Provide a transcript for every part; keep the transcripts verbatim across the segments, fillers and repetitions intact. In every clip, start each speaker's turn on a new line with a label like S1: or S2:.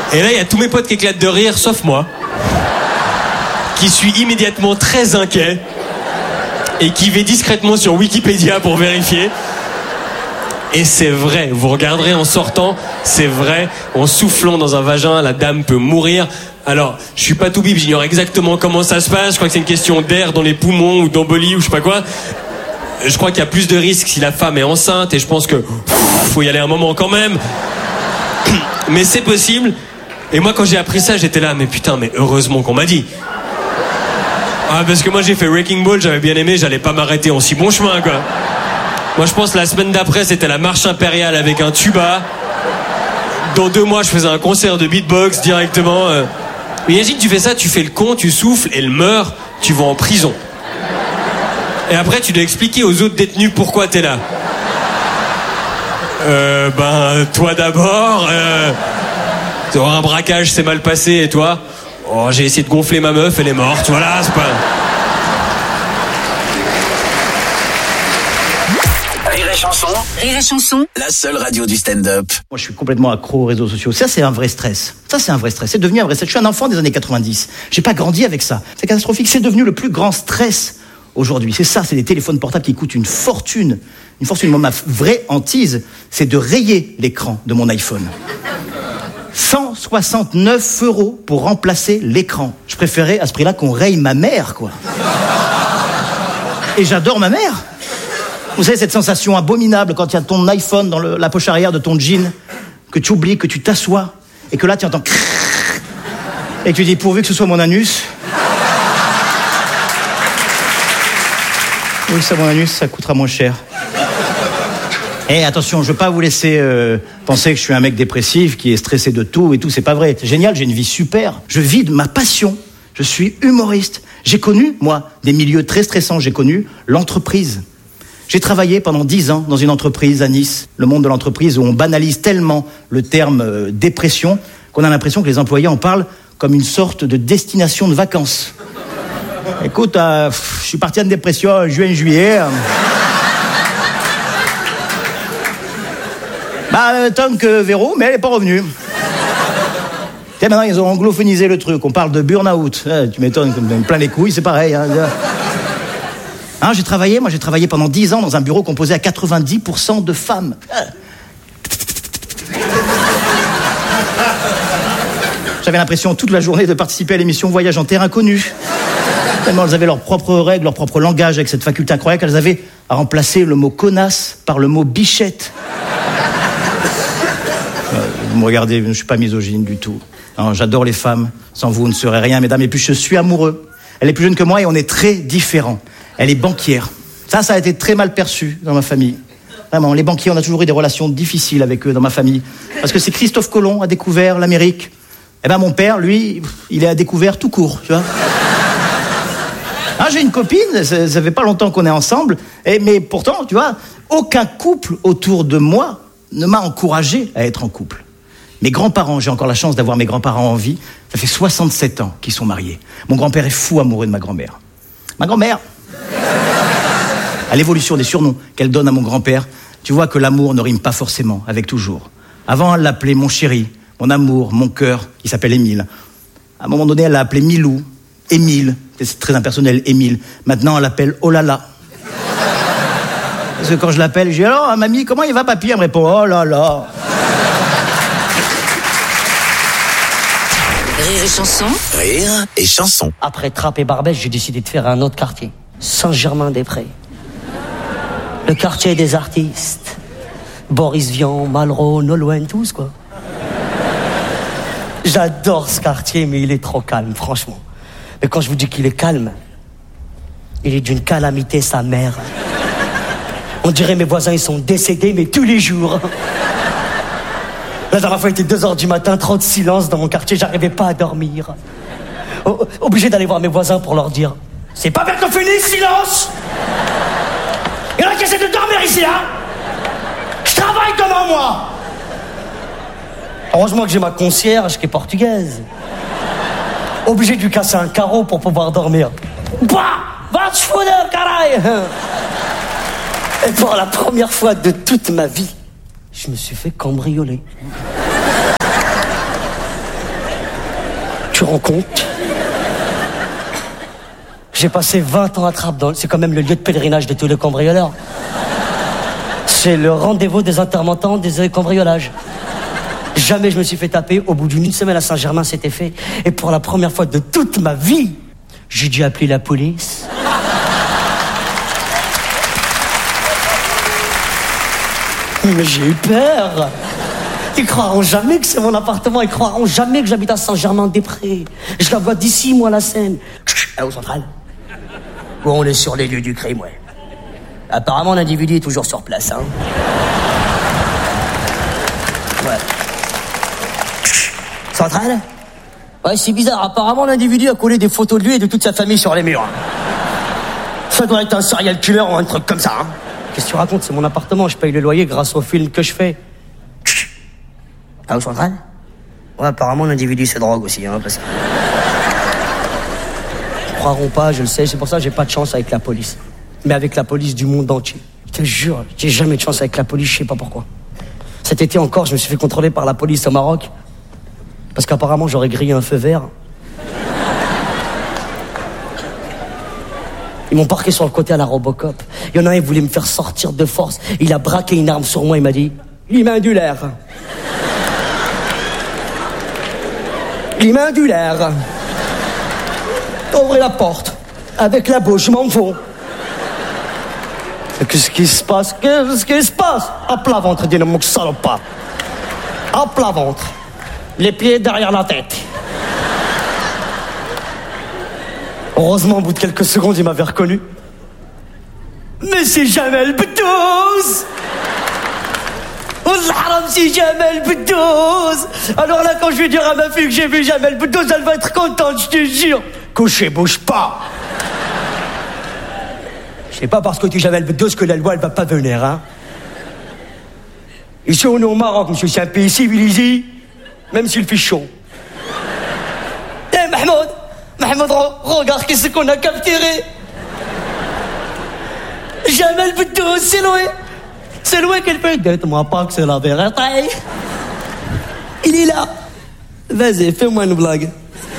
S1: Et là, il y a tous mes potes qui éclatent de rire, sauf moi, qui suis immédiatement très inquiet et qui vais discrètement sur Wikipédia pour vérifier. Et c'est vrai, vous regarderez en sortant, c'est vrai, en soufflant dans un vagin, la dame peut mourir. Alors, je suis pas tout bip, j'ignore exactement comment ça se passe, je crois que c'est une question d'air dans les poumons ou d'embolie ou je sais pas quoi. Je crois qu'il y a plus de risques si la femme est enceinte et je pense que pff, faut y aller un moment quand même. Mais c'est possible. Et moi quand j'ai appris ça, j'étais là, mais putain, mais heureusement qu'on m'a dit. Ah, parce que moi j'ai fait Wrecking Ball, j'avais bien aimé, j'allais pas m'arrêter en si bon chemin quoi. Moi je pense la semaine d'après c'était la marche impériale avec un tuba. Dans deux mois je faisais un concert de beatbox directement. Mais imagine tu fais ça, tu fais le con, tu souffles, elle meurt, tu vas en prison. Et après tu dois expliquer aux autres détenus pourquoi t'es là. Euh, ben toi d'abord, euh, un braquage s'est mal passé et toi? Oh, j'ai essayé de gonfler ma meuf, elle est morte, voilà, c'est pas...
S2: Rire et chanson.
S3: Rire et chanson.
S2: La seule radio du stand-up.
S4: Moi, je suis complètement accro aux réseaux sociaux. Ça, c'est un vrai stress. Ça, c'est un vrai stress. C'est devenu un vrai stress. Je suis un enfant des années quatre-vingt-dix. J'ai pas grandi avec ça. C'est catastrophique. C'est devenu le plus grand stress aujourd'hui. C'est ça, c'est des téléphones portables qui coûtent une fortune. Une fortune. Moi, ma vraie hantise, c'est de rayer l'écran de mon iPhone. cent soixante-neuf euros pour remplacer l'écran. Je préférais à ce prix-là qu'on raye ma mère, quoi. Et j'adore ma mère. Vous savez, cette sensation abominable quand il y a ton iPhone dans le, la poche arrière de ton jean, que tu oublies, que tu t'assois, et que là tu entends crrrr, et que tu dis pourvu que ce soit mon anus. Oui, ça, mon anus, ça coûtera moins cher. Eh, attention, je veux pas vous laisser euh, penser que je suis un mec dépressif qui est stressé de tout et tout, c'est pas vrai. C'est génial, j'ai une vie super. Je vis de ma passion. Je suis humoriste. J'ai connu, moi, des milieux très stressants. J'ai connu l'entreprise. J'ai travaillé pendant dix ans dans une entreprise à Nice, le monde de l'entreprise où on banalise tellement le terme euh, dépression qu'on a l'impression que les employés en parlent comme une sorte de destination de vacances. Écoute, euh, je suis parti en dépression en juin, juillet. Euh, Bah, tant que Véro, mais elle n'est pas revenue. Et maintenant, ils ont anglophonisé le truc. On parle de burn-out. Ah, tu m'étonnes, plein les couilles, c'est pareil. Hein. Hein, j'ai travaillé, moi, j'ai travaillé pendant dix ans dans un bureau composé à quatre-vingt-dix pour cent de femmes. J'avais l'impression toute la journée de participer à l'émission Voyage en terre inconnue. Tellement elles avaient leurs propres règles, leur propre langage, avec cette faculté incroyable qu'elles avaient à remplacer le mot connasse par le mot bichette. Vous me regardez, je ne suis pas misogyne du tout. Non, j'adore les femmes. Sans vous, vous ne serez rien, mesdames. Et puis, je suis amoureux. Elle est plus jeune que moi et on est très différents. Elle est banquière. Ça, ça a été très mal perçu dans ma famille. Vraiment, les banquiers, on a toujours eu des relations difficiles avec eux dans ma famille. Parce que c'est Christophe Colomb a découvert l'Amérique. Eh ben, mon père, lui, il a découvert tout court, tu vois. Ah, j'ai une copine, ça, ça fait pas longtemps qu'on est ensemble. Et, mais pourtant, tu vois, aucun couple autour de moi ne m'a encouragé à être en couple. Mes grands-parents, j'ai encore la chance d'avoir mes grands-parents en vie. Ça fait soixante-sept ans qu'ils sont mariés. Mon grand-père est fou amoureux de ma grand-mère. Ma grand-mère, à l'évolution des surnoms qu'elle donne à mon grand-père, tu vois que l'amour ne rime pas forcément avec toujours. Avant, elle l'appelait mon chéri, mon amour, mon cœur. Il s'appelle Émile. À un moment donné, elle l'a appelé Milou, Émile. C'est très impersonnel, Émile. Maintenant, elle l'appelle Oh là là. Parce que quand je l'appelle, je dis alors, mamie, comment il va, papy? Elle me répond Oh là là.
S3: Rire et chanson.
S2: Rire et chanson.
S5: Après Trappes et Barbès, j'ai décidé de faire un autre quartier. Saint-Germain-des-Prés. Le quartier des artistes. Boris Vian, Malraux, Nolwenn, tous, quoi. J'adore ce quartier, mais il est trop calme, franchement. Mais quand je vous dis qu'il est calme, il est d'une calamité, sa mère. On dirait mes voisins, ils sont décédés, mais tous les jours. La dernière fois, il était deux heures du matin, trop de silence dans mon quartier, j'arrivais pas à dormir. O- obligé d'aller voir mes voisins pour leur dire « C'est pas bientôt fini, silence ! Il y en a qui essaient de dormir ici, hein ? Je travaille comment, moi ?» Heureusement que j'ai ma concierge qui est portugaise. Obligé de lui casser un carreau pour pouvoir dormir. Bah, va te foutre, caray. Et pour la première fois de toute ma vie, je me suis fait cambrioler. rends compte? J'ai passé vingt ans à Trappes, dans... c'est quand même le lieu de pèlerinage de tous les cambrioleurs. C'est le rendez-vous des intermittents des cambriolages. Jamais je me suis fait taper. Au bout d'une semaine à Saint-Germain, c'était fait. Et pour la première fois de toute ma vie, j'ai dû appeler la police. Mais j'ai eu peur. Ils croiront jamais que c'est mon appartement. Ils croiront jamais que j'habite à Saint-Germain-des-Prés. Je la vois d'ici, moi, la Seine. À au central. Bon, on est sur les lieux du crime, ouais. Apparemment, l'individu est toujours sur place, hein. Ouais. Central? Ouais, c'est bizarre. Apparemment, l'individu a collé des photos de lui et de toute sa famille sur les murs. Ça doit être un serial killer ou un truc comme ça, hein. Qu'est-ce que tu racontes? C'est mon appartement. Je paye le loyer grâce au film que je fais. Ah, au central? Ouais, apparemment, l'individu se drogue aussi, hein, parce que... Ils croiront pas, je le sais. C'est pour ça que j'ai pas de chance avec la police. Mais avec la police du monde entier. Je te jure, j'ai jamais de chance avec la police, je sais pas pourquoi. Cet été encore, je me suis fait contrôler par la police au Maroc. Parce qu'apparemment, j'aurais grillé un feu vert. Ils m'ont parqué sur le côté à la Robocop. Il y en a un, il voulait me faire sortir de force. Il a braqué une arme sur moi, il m'a dit « L'imindulaire. L'imindulaire. Ouvrez la porte. Avec la bouche, je m'en fous. » Qu'est-ce qui se passe? Qu'est-ce qui se passe? À plat ventre, dis-le, mon salopard. À plat ventre. Les pieds derrière la tête. Heureusement, au bout de quelques secondes, il m'avait reconnu. Mais c'est Jamel Boudouz! Oh, l'haram, c'est Jamel Boudouz! Alors là, quand je vais dire à ma fille que j'ai vu Jamel Boudouz, elle va être contente, je te jure. Couché, bouge pas! C'est pas parce que tu Jamel Boudouz que la loi, elle va pas venir, hein? Ici, on est au Maroc, monsieur, c'est un pays civilisé, même s'il fait chaud. Eh, Mahmoud! Mahmoud, regarde qu'est-ce qu'on a capturé. Jamel Boudouz, c'est loin. C'est loin qu'elle fait. Dites-moi pas que c'est la vérité. Il est là. Vas-y, fais-moi une blague.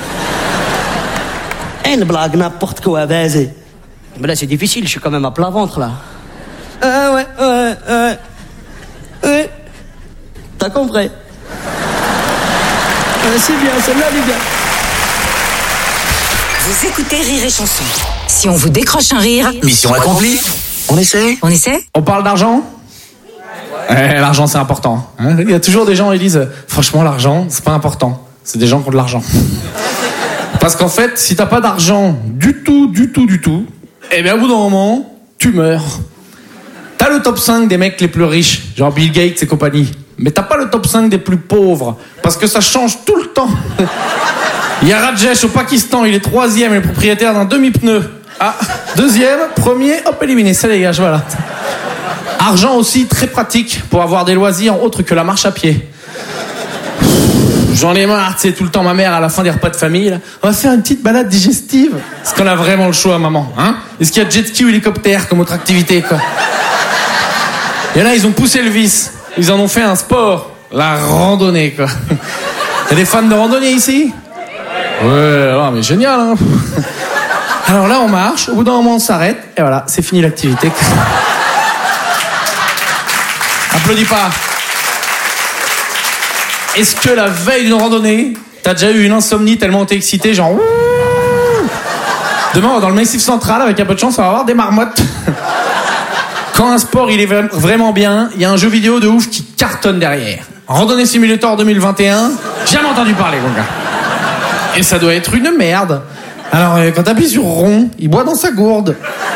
S5: Une blague, n'importe quoi, vas-y. Mais là, c'est difficile, je suis quand même à plat ventre, là. Ah ouais, ouais, ouais. Ouais. T'as compris. Ah, c'est bien, celle-là, les gars.
S3: Vous écoutez Rire et Chanson. Si on vous décroche un rire...
S2: Mission accomplie. On essaie
S3: On essaie?
S6: On parle d'argent? Ouais, l'argent, c'est important. Hein, il y a toujours des gens qui disent « Franchement, l'argent, c'est pas important. » C'est des gens qui ont de l'argent. Parce qu'en fait, si t'as pas d'argent du tout, du tout, du tout, eh bien, au bout d'un moment, tu meurs. T'as le top cinq des mecs les plus riches, genre Bill Gates et compagnie. Mais t'as pas le top cinq des plus pauvres. Parce que ça change tout le temps. Il y a Rajesh au Pakistan, il est troisième, il est propriétaire d'un demi-pneu. Ah, deuxième, premier, hop, éliminé, ça dégage, voilà. Argent aussi très pratique pour avoir des loisirs autres que la marche à pied. J'en ai marre, tu sais, tout le temps, ma mère, à la fin des repas de famille, là, on va faire une petite balade digestive. Est-ce qu'on a vraiment le choix, maman, hein? Est-ce qu'il y a jet ski ou hélicoptère comme autre activité, quoi? Et là, ils ont poussé le vice. Ils en ont fait un sport. La randonnée, quoi. T'as des fans de randonnée ici? Ouais, non, mais génial, hein. Alors là, on marche, au bout d'un moment, on s'arrête, et voilà, c'est fini l'activité. Applaudis pas. Est-ce que la veille d'une randonnée, t'as déjà eu une insomnie tellement t'es excité, genre... Demain, dans le Massif Central, avec un peu de chance, on va avoir des marmottes. Quand un sport, il est vraiment bien, il y a un jeu vidéo de ouf qui cartonne derrière. Randonnée Simulator deux mille vingt et un, jamais entendu parler, mon gars. Et ça doit être une merde. Alors, euh, quand t'appuies sur rond, il boit dans sa gourde.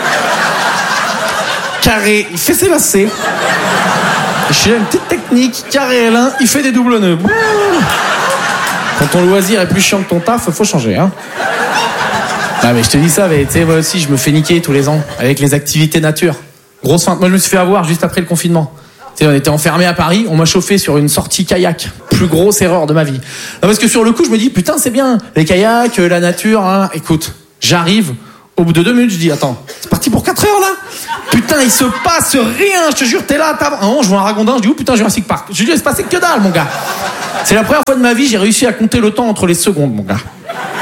S6: Carré, il fait ses lacets. Je suis là, une petite technique. Carré L un, il fait des doubles nœuds. Quand ton loisir est plus chiant que ton taf, faut changer, hein. Ah, mais je te dis ça, mais tu sais, moi aussi, je me fais niquer tous les ans avec les activités nature. Grosse feinte. Moi, je me suis fait avoir juste après le confinement. Tu sais, on était enfermés à Paris, on m'a chauffé sur une sortie kayak. Plus grosse erreur de ma vie. Non, parce que sur le coup, je me dis, putain, c'est bien. Les kayaks, la nature, hein. Écoute, j'arrive. Au bout de deux minutes, je dis, attends, c'est parti pour quatre heures, là? Putain, il se passe rien, je te jure, t'es là, t'as... Un moment, je vois un ragondin, je dis, oh putain, Jurassic Park. Je dis, il se passait que dalle, mon gars. C'est la première fois de ma vie, j'ai réussi à compter le temps entre les secondes, mon gars.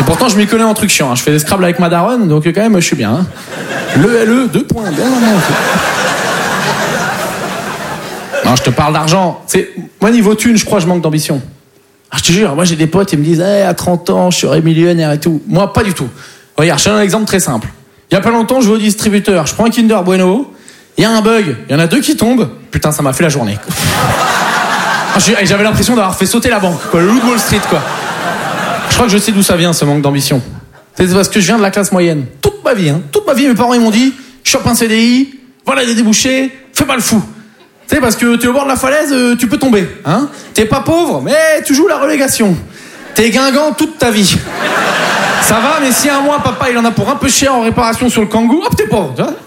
S6: Pourtant, je m'y connais en truc chiant. Hein. Je fais des Scrabble avec ma daronne, donc quand même, je suis bien. Hein. Le L E, deux points. Bien, non, non. Non, je te parle d'argent. C'est... Moi, niveau thune, je crois que je manque d'ambition. Ah, je te jure, moi, j'ai des potes, ils me disent hey, à trente ans, je serai millionnaire et tout. Moi, pas du tout. Regarde, je te donne un exemple très simple. Il y a pas longtemps, je vais au distributeur, je prends un Kinder Bueno, il y a un bug, il y en a deux qui tombent. Putain, ça m'a fait la journée. J'avais l'impression d'avoir fait sauter la banque, quoi, le loup de Wall Street, quoi. Je crois que je sais d'où ça vient, ce manque d'ambition. C'est parce que je viens de la classe moyenne. Toute ma vie, hein. Toute ma vie, mes parents, ils m'ont dit, chope un C D I, voilà des débouchés, fais pas le fou. Tu sais, parce que t'es au bord de la falaise, euh, tu peux tomber, hein. T'es pas pauvre, mais tu joues la relégation. T'es guingant toute ta vie. Ça va, mais si un mois, papa, il en a pour un peu cher en réparation sur le Kangoo, hop, t'es pauvre, tu vois.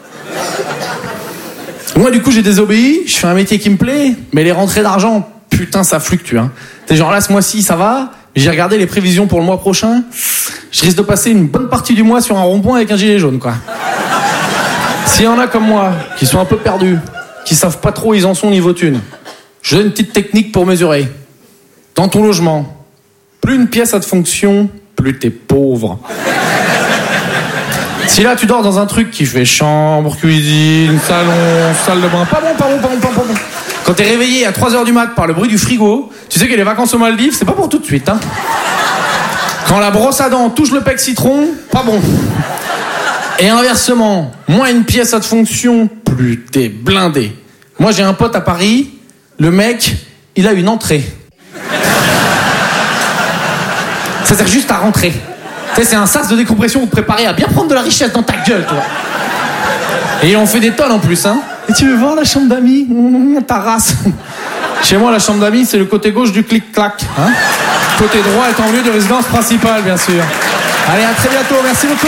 S6: Moi, du coup, j'ai désobéi, je fais un métier qui me plaît, mais les rentrées d'argent, putain, ça fluctue, hein. T'es genre là, ce mois-ci, ça va, mais j'ai regardé les prévisions pour le mois prochain, je risque de passer une bonne partie du mois sur un rond-point avec un gilet jaune, quoi. S'il y en a comme moi, qui sont un peu perdus, qui savent pas trop où ils en sont niveau thune, je donne une petite technique pour mesurer. Dans ton logement, plus une pièce a de fonction, plus t'es pauvre. Si là tu dors dans un truc qui fait chambre, cuisine, salon, salle de bain, pas bon, pas bon, pas bon, pas bon, pas bon. Quand t'es réveillé à trois heures du mat par le bruit du frigo, tu sais que les vacances aux Maldives, c'est pas pour tout de suite, hein. Quand la brosse à dents touche le pec citron, pas bon. Et inversement, moins une pièce a de fonction, plus t'es blindé. Moi j'ai un pote à Paris, le mec, il a une entrée. Ça sert juste à rentrer. Tu sais, c'est un sas de décompression pour te préparer à bien prendre de la richesse dans ta gueule, toi. Et on fait des tonnes en plus, hein. Et tu veux voir la chambre d'amis? Mmh, ta race. Chez moi, la chambre d'amis, c'est le côté gauche du clic-clac, hein. Côté droit est en lieu de résidence principale, bien sûr. Allez, à très bientôt, merci beaucoup.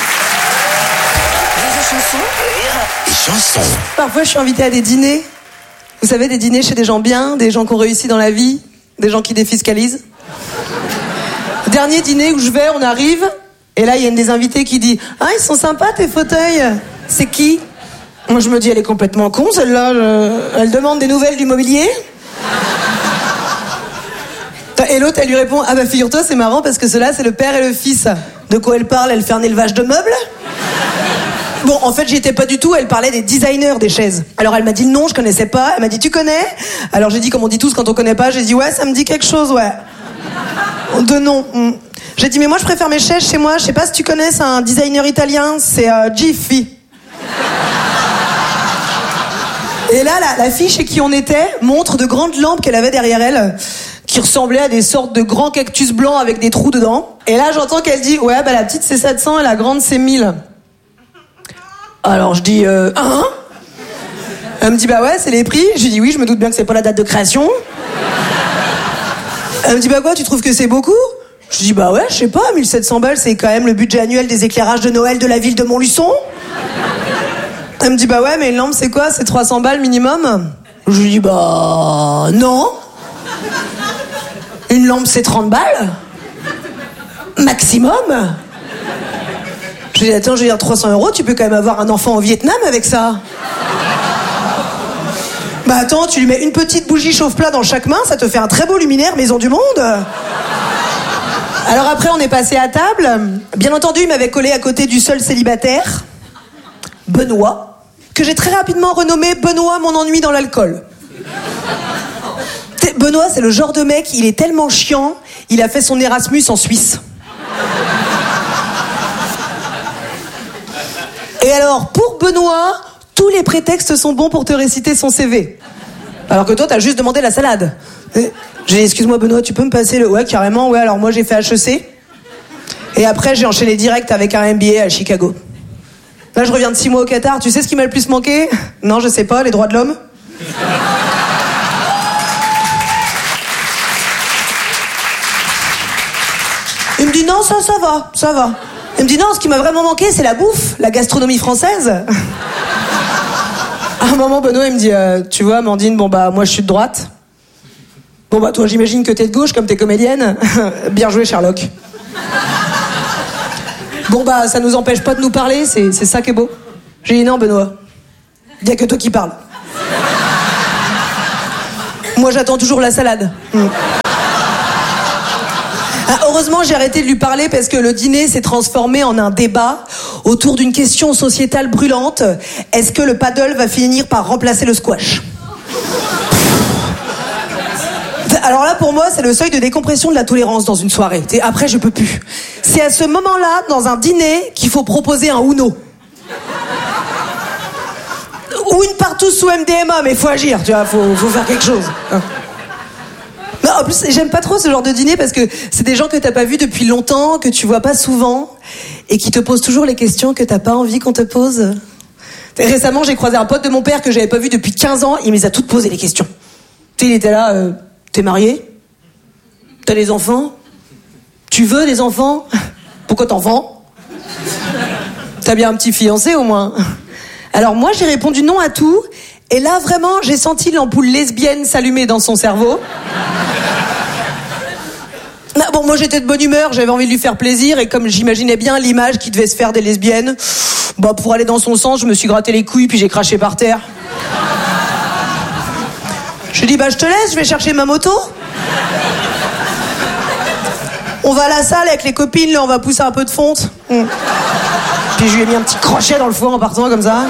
S2: Les chansons.
S7: Parfois, je suis invitée à des dîners. Vous savez, des dîners chez des gens bien, des gens qui ont réussi dans la vie, des gens qui défiscalisent. Dernier dîner où je vais, on arrive, et là, il y a une des invitées qui dit « Ah, ils sont sympas, tes fauteuils. C'est qui ?» Moi, je me dis « Elle est complètement con, celle-là. Je... Elle demande des nouvelles du mobilier. » Et l'autre, elle lui répond « Ah bah, figure-toi, c'est marrant, parce que ceux-là, c'est le père et le fils. » De quoi elle parle? Elle fait un élevage de meubles. Bon, en fait, j'y étais pas du tout. Elle parlait des designers des chaises. Alors, elle m'a dit non, je connaissais pas. Elle m'a dit, tu connais? Alors, j'ai dit, comme on dit tous quand on connaît pas, j'ai dit, ouais, ça me dit quelque chose, ouais. De nom. J'ai dit, mais moi, je préfère mes chaises chez moi. Je sais pas si tu connais, c'est un designer italien. C'est euh, Jiffy. Et là, la, la fille chez qui on était montre de grandes lampes qu'elle avait derrière elle, qui ressemblaient à des sortes de grands cactus blancs avec des trous dedans. Et là, j'entends qu'elle dit, ouais, bah la petite, c'est sept cents et la grande, c'est mille. Alors je dis euh, hein? Elle me dit bah ouais, c'est les prix. Je lui dis oui, je me doute bien que c'est pas la date de création. Elle me dit bah quoi, tu trouves que c'est beaucoup? Je dis bah ouais, je sais pas, mille sept cents balles, c'est quand même le budget annuel des éclairages de Noël de la ville de Montluçon. Elle me dit bah ouais, mais une lampe c'est quoi? C'est trois cents balles minimum? Je lui dis bah non. Une lampe c'est trente balles maximum. Je lui dis, attends, je vais dire trois cents euros, tu peux quand même avoir un enfant au Vietnam avec ça. Bah attends, tu lui mets une petite bougie chauffe-plat dans chaque main, ça te fait un très beau luminaire maison du monde. Alors après, on est passé à table. Bien entendu, il m'avait collé à côté du seul célibataire, Benoît, que j'ai très rapidement renommé Benoît mon ennui dans l'alcool. Benoît, c'est le genre de mec, il est tellement chiant, il a fait son Erasmus en Suisse. Et alors, pour Benoît, tous les prétextes sont bons pour te réciter son C V. Alors que toi, t'as juste demandé la salade. J'ai dit, excuse-moi Benoît, tu peux me passer le... Ouais, carrément, ouais, alors moi j'ai fait H E C. Et après, j'ai enchaîné direct avec un M B A à Chicago. Là, je reviens de six mois au Qatar. Tu sais ce qui m'a le plus manqué? Non, je sais pas, les droits de l'homme. Il me dit, non, ça, ça va, ça va. Il me dit non, ce qui m'a vraiment manqué, c'est la bouffe, la gastronomie française. À un moment, Benoît, il me dit, euh, tu vois, Amandine, bon bah, moi, je suis de droite. Bon bah, toi, j'imagine que t'es de gauche, comme t'es comédienne. Bien joué, Sherlock. Bon bah, ça nous empêche pas de nous parler, c'est, c'est ça qui est beau. J'ai dit, non, Benoît, il y a que toi qui parles. Moi, j'attends toujours la salade. Hmm. Ah, heureusement, j'ai arrêté de lui parler parce que le dîner s'est transformé en un débat autour d'une question sociétale brûlante. Est-ce que le paddle va finir par remplacer le squash ? Alors là, pour moi, c'est le seuil de décompression de la tolérance dans une soirée. T'sais, après, je peux plus. C'est à ce moment-là, dans un dîner, qu'il faut proposer un Uno. Ou une partout sous M D M A, mais faut agir, tu vois, faut, faut faire quelque chose. Non, en plus, j'aime pas trop ce genre de dîner parce que c'est des gens que t'as pas vus depuis longtemps, que tu vois pas souvent, et qui te posent toujours les questions que t'as pas envie qu'on te pose. Récemment, j'ai croisé un pote de mon père que j'avais pas vu depuis quinze ans, il me les a toutes posées, les questions. Tu sais, il était là, euh, t'es marié ? T'as des enfants ? Tu veux des enfants ? Pourquoi t'en vends ? T'as bien un petit fiancé au moins ? Alors moi, j'ai répondu non à tout, et là, vraiment, j'ai senti l'ampoule lesbienne s'allumer dans son cerveau. Non, bon, moi, j'étais de bonne humeur, j'avais envie de lui faire plaisir, et comme j'imaginais bien l'image qui devait se faire des lesbiennes, bah, pour aller dans son sens, je me suis gratté les couilles, puis j'ai craché par terre. Je lui ai dit, bah, je te laisse, je vais chercher ma moto. On va à la salle avec les copines, là, on va pousser un peu de fonte. Mmh. Puis je lui ai mis un petit crochet dans le foie en partant, comme ça.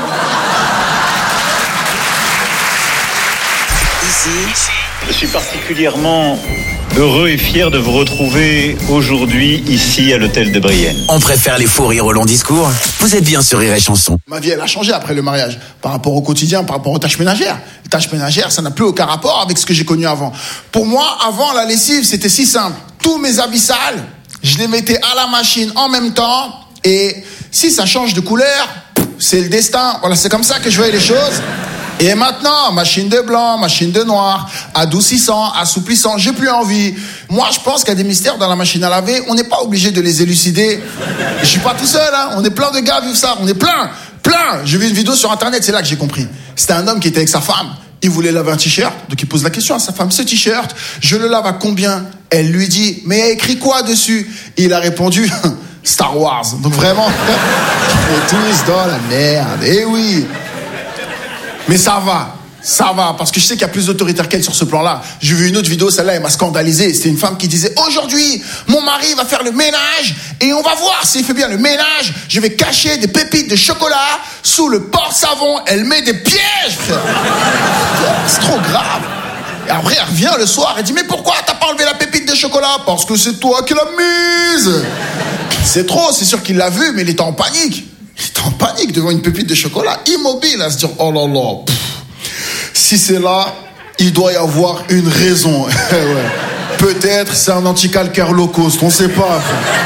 S2: Ici, je suis particulièrement heureux et fier de vous retrouver aujourd'hui ici à l'hôtel de Brienne.
S8: On préfère les faux rires au long discours. Vous êtes bien sur Rire et Chanson.
S9: Ma vie, elle a changé après le mariage, par rapport au quotidien, par rapport aux tâches ménagères. Les tâches ménagères, ça n'a plus aucun rapport avec ce que j'ai connu avant. Pour moi, avant, la lessive, c'était si simple. Tous mes habits sales, je les mettais à la machine en même temps, et si ça change de couleur, c'est le destin. Voilà, c'est comme ça que je voyais les choses. Et maintenant, machine de blanc, machine de noir, adoucissant, assouplissant, j'ai plus envie. Moi, je pense qu'il y a des mystères dans la machine à laver, on n'est pas obligé de les élucider. Je suis pas tout seul, hein. On est plein de gars à vivre ça, on est plein, plein. J'ai vu une vidéo sur internet, c'est là que j'ai compris. C'était un homme qui était avec sa femme, il voulait laver un t-shirt, donc il pose la question à sa femme, ce t-shirt, je le lave à combien ? Elle lui dit, mais il y a écrit quoi dessus ? Il a répondu, Star Wars. Donc vraiment, on est tous dans la merde, eh oui. Mais ça va, ça va, parce que je sais qu'il y a plus d'autoritaire qu'elle sur ce plan-là. J'ai vu une autre vidéo, celle-là, elle m'a scandalisé. C'était une femme qui disait, aujourd'hui, mon mari va faire le ménage, et on va voir s'il fait bien le ménage. Je vais cacher des pépites de chocolat sous le porte-savon. Elle met des pièges, frère. C'est trop grave. Et après, elle revient le soir, elle dit, mais pourquoi t'as pas enlevé la pépite de chocolat ? Parce que c'est toi qui l'as mise. C'est trop, c'est sûr qu'il l'a vu, mais il était en panique. Il était en panique devant une pépite de chocolat, immobile, à se dire, oh là là, pff, si c'est là, il doit y avoir une raison. Ouais. Peut-être c'est un anticalcaire low cost, on sait pas.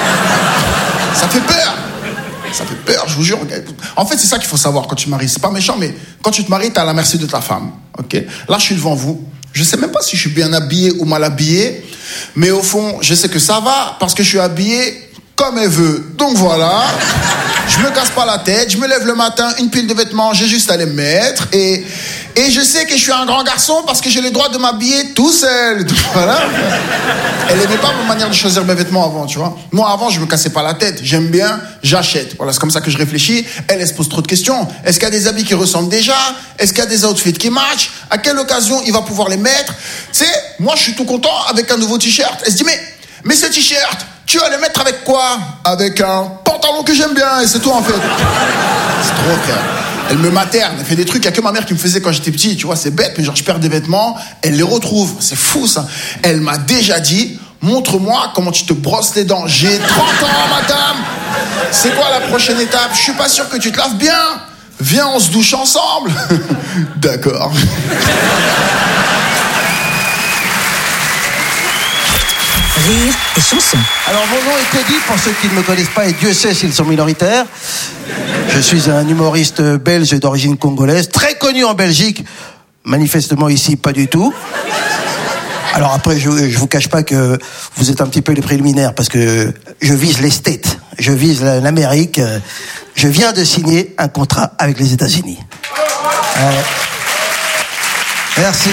S9: Ça fait peur. Ça fait peur, je vous jure. En fait, c'est ça qu'il faut savoir quand tu te maries. C'est pas méchant, mais quand tu te maries, t'es à la merci de ta femme. Ok ? Là, je suis devant vous. Je sais même pas si je suis bien habillé ou mal habillé, mais au fond, je sais que ça va parce que je suis habillé comme elle veut. Donc voilà, je me casse pas la tête, je me lève le matin, une pile de vêtements, j'ai juste à les mettre, et, et je sais que je suis un grand garçon parce que j'ai le droit de m'habiller tout seul. Donc voilà. Elle aimait pas ma manière de choisir mes vêtements avant, tu vois. Moi avant, je me cassais pas la tête, j'aime bien, j'achète. Voilà, c'est comme ça que je réfléchis. Elle, elle se pose trop de questions. Est-ce qu'il y a des habits qui ressemblent déjà ? Est-ce qu'il y a des outfits qui matchent ? À quelle occasion il va pouvoir les mettre ? Tu sais, moi je suis tout content avec un nouveau t-shirt. Elle se dit, mais, mais ce t-shirt, tu vas le mettre avec quoi ? Avec un pantalon que j'aime bien, et c'est tout en fait. C'est trop, frère. Elle me materne, elle fait des trucs, il n'y a que ma mère qui me faisait quand j'étais petit, tu vois, c'est bête, mais genre je perds des vêtements, elle les retrouve, c'est fou ça. Elle m'a déjà dit, montre-moi comment tu te brosses les dents. J'ai trente ans, madame. C'est quoi la prochaine étape ? Je suis pas sûr que tu te laves bien. Viens, on se douche ensemble. D'accord.
S3: Rire et Chanson.
S10: Alors mon nom est Teddy, pour ceux qui ne me connaissent pas, et Dieu sait s'ils sont minoritaires. Je suis un humoriste belge d'origine congolaise, très connu en Belgique, manifestement ici pas du tout. Alors après, je, je vous cache pas que vous êtes un petit peu les préliminaires, parce que je vise les States, je vise l'Amérique. Je viens de signer un contrat avec les États-Unis. Euh, merci.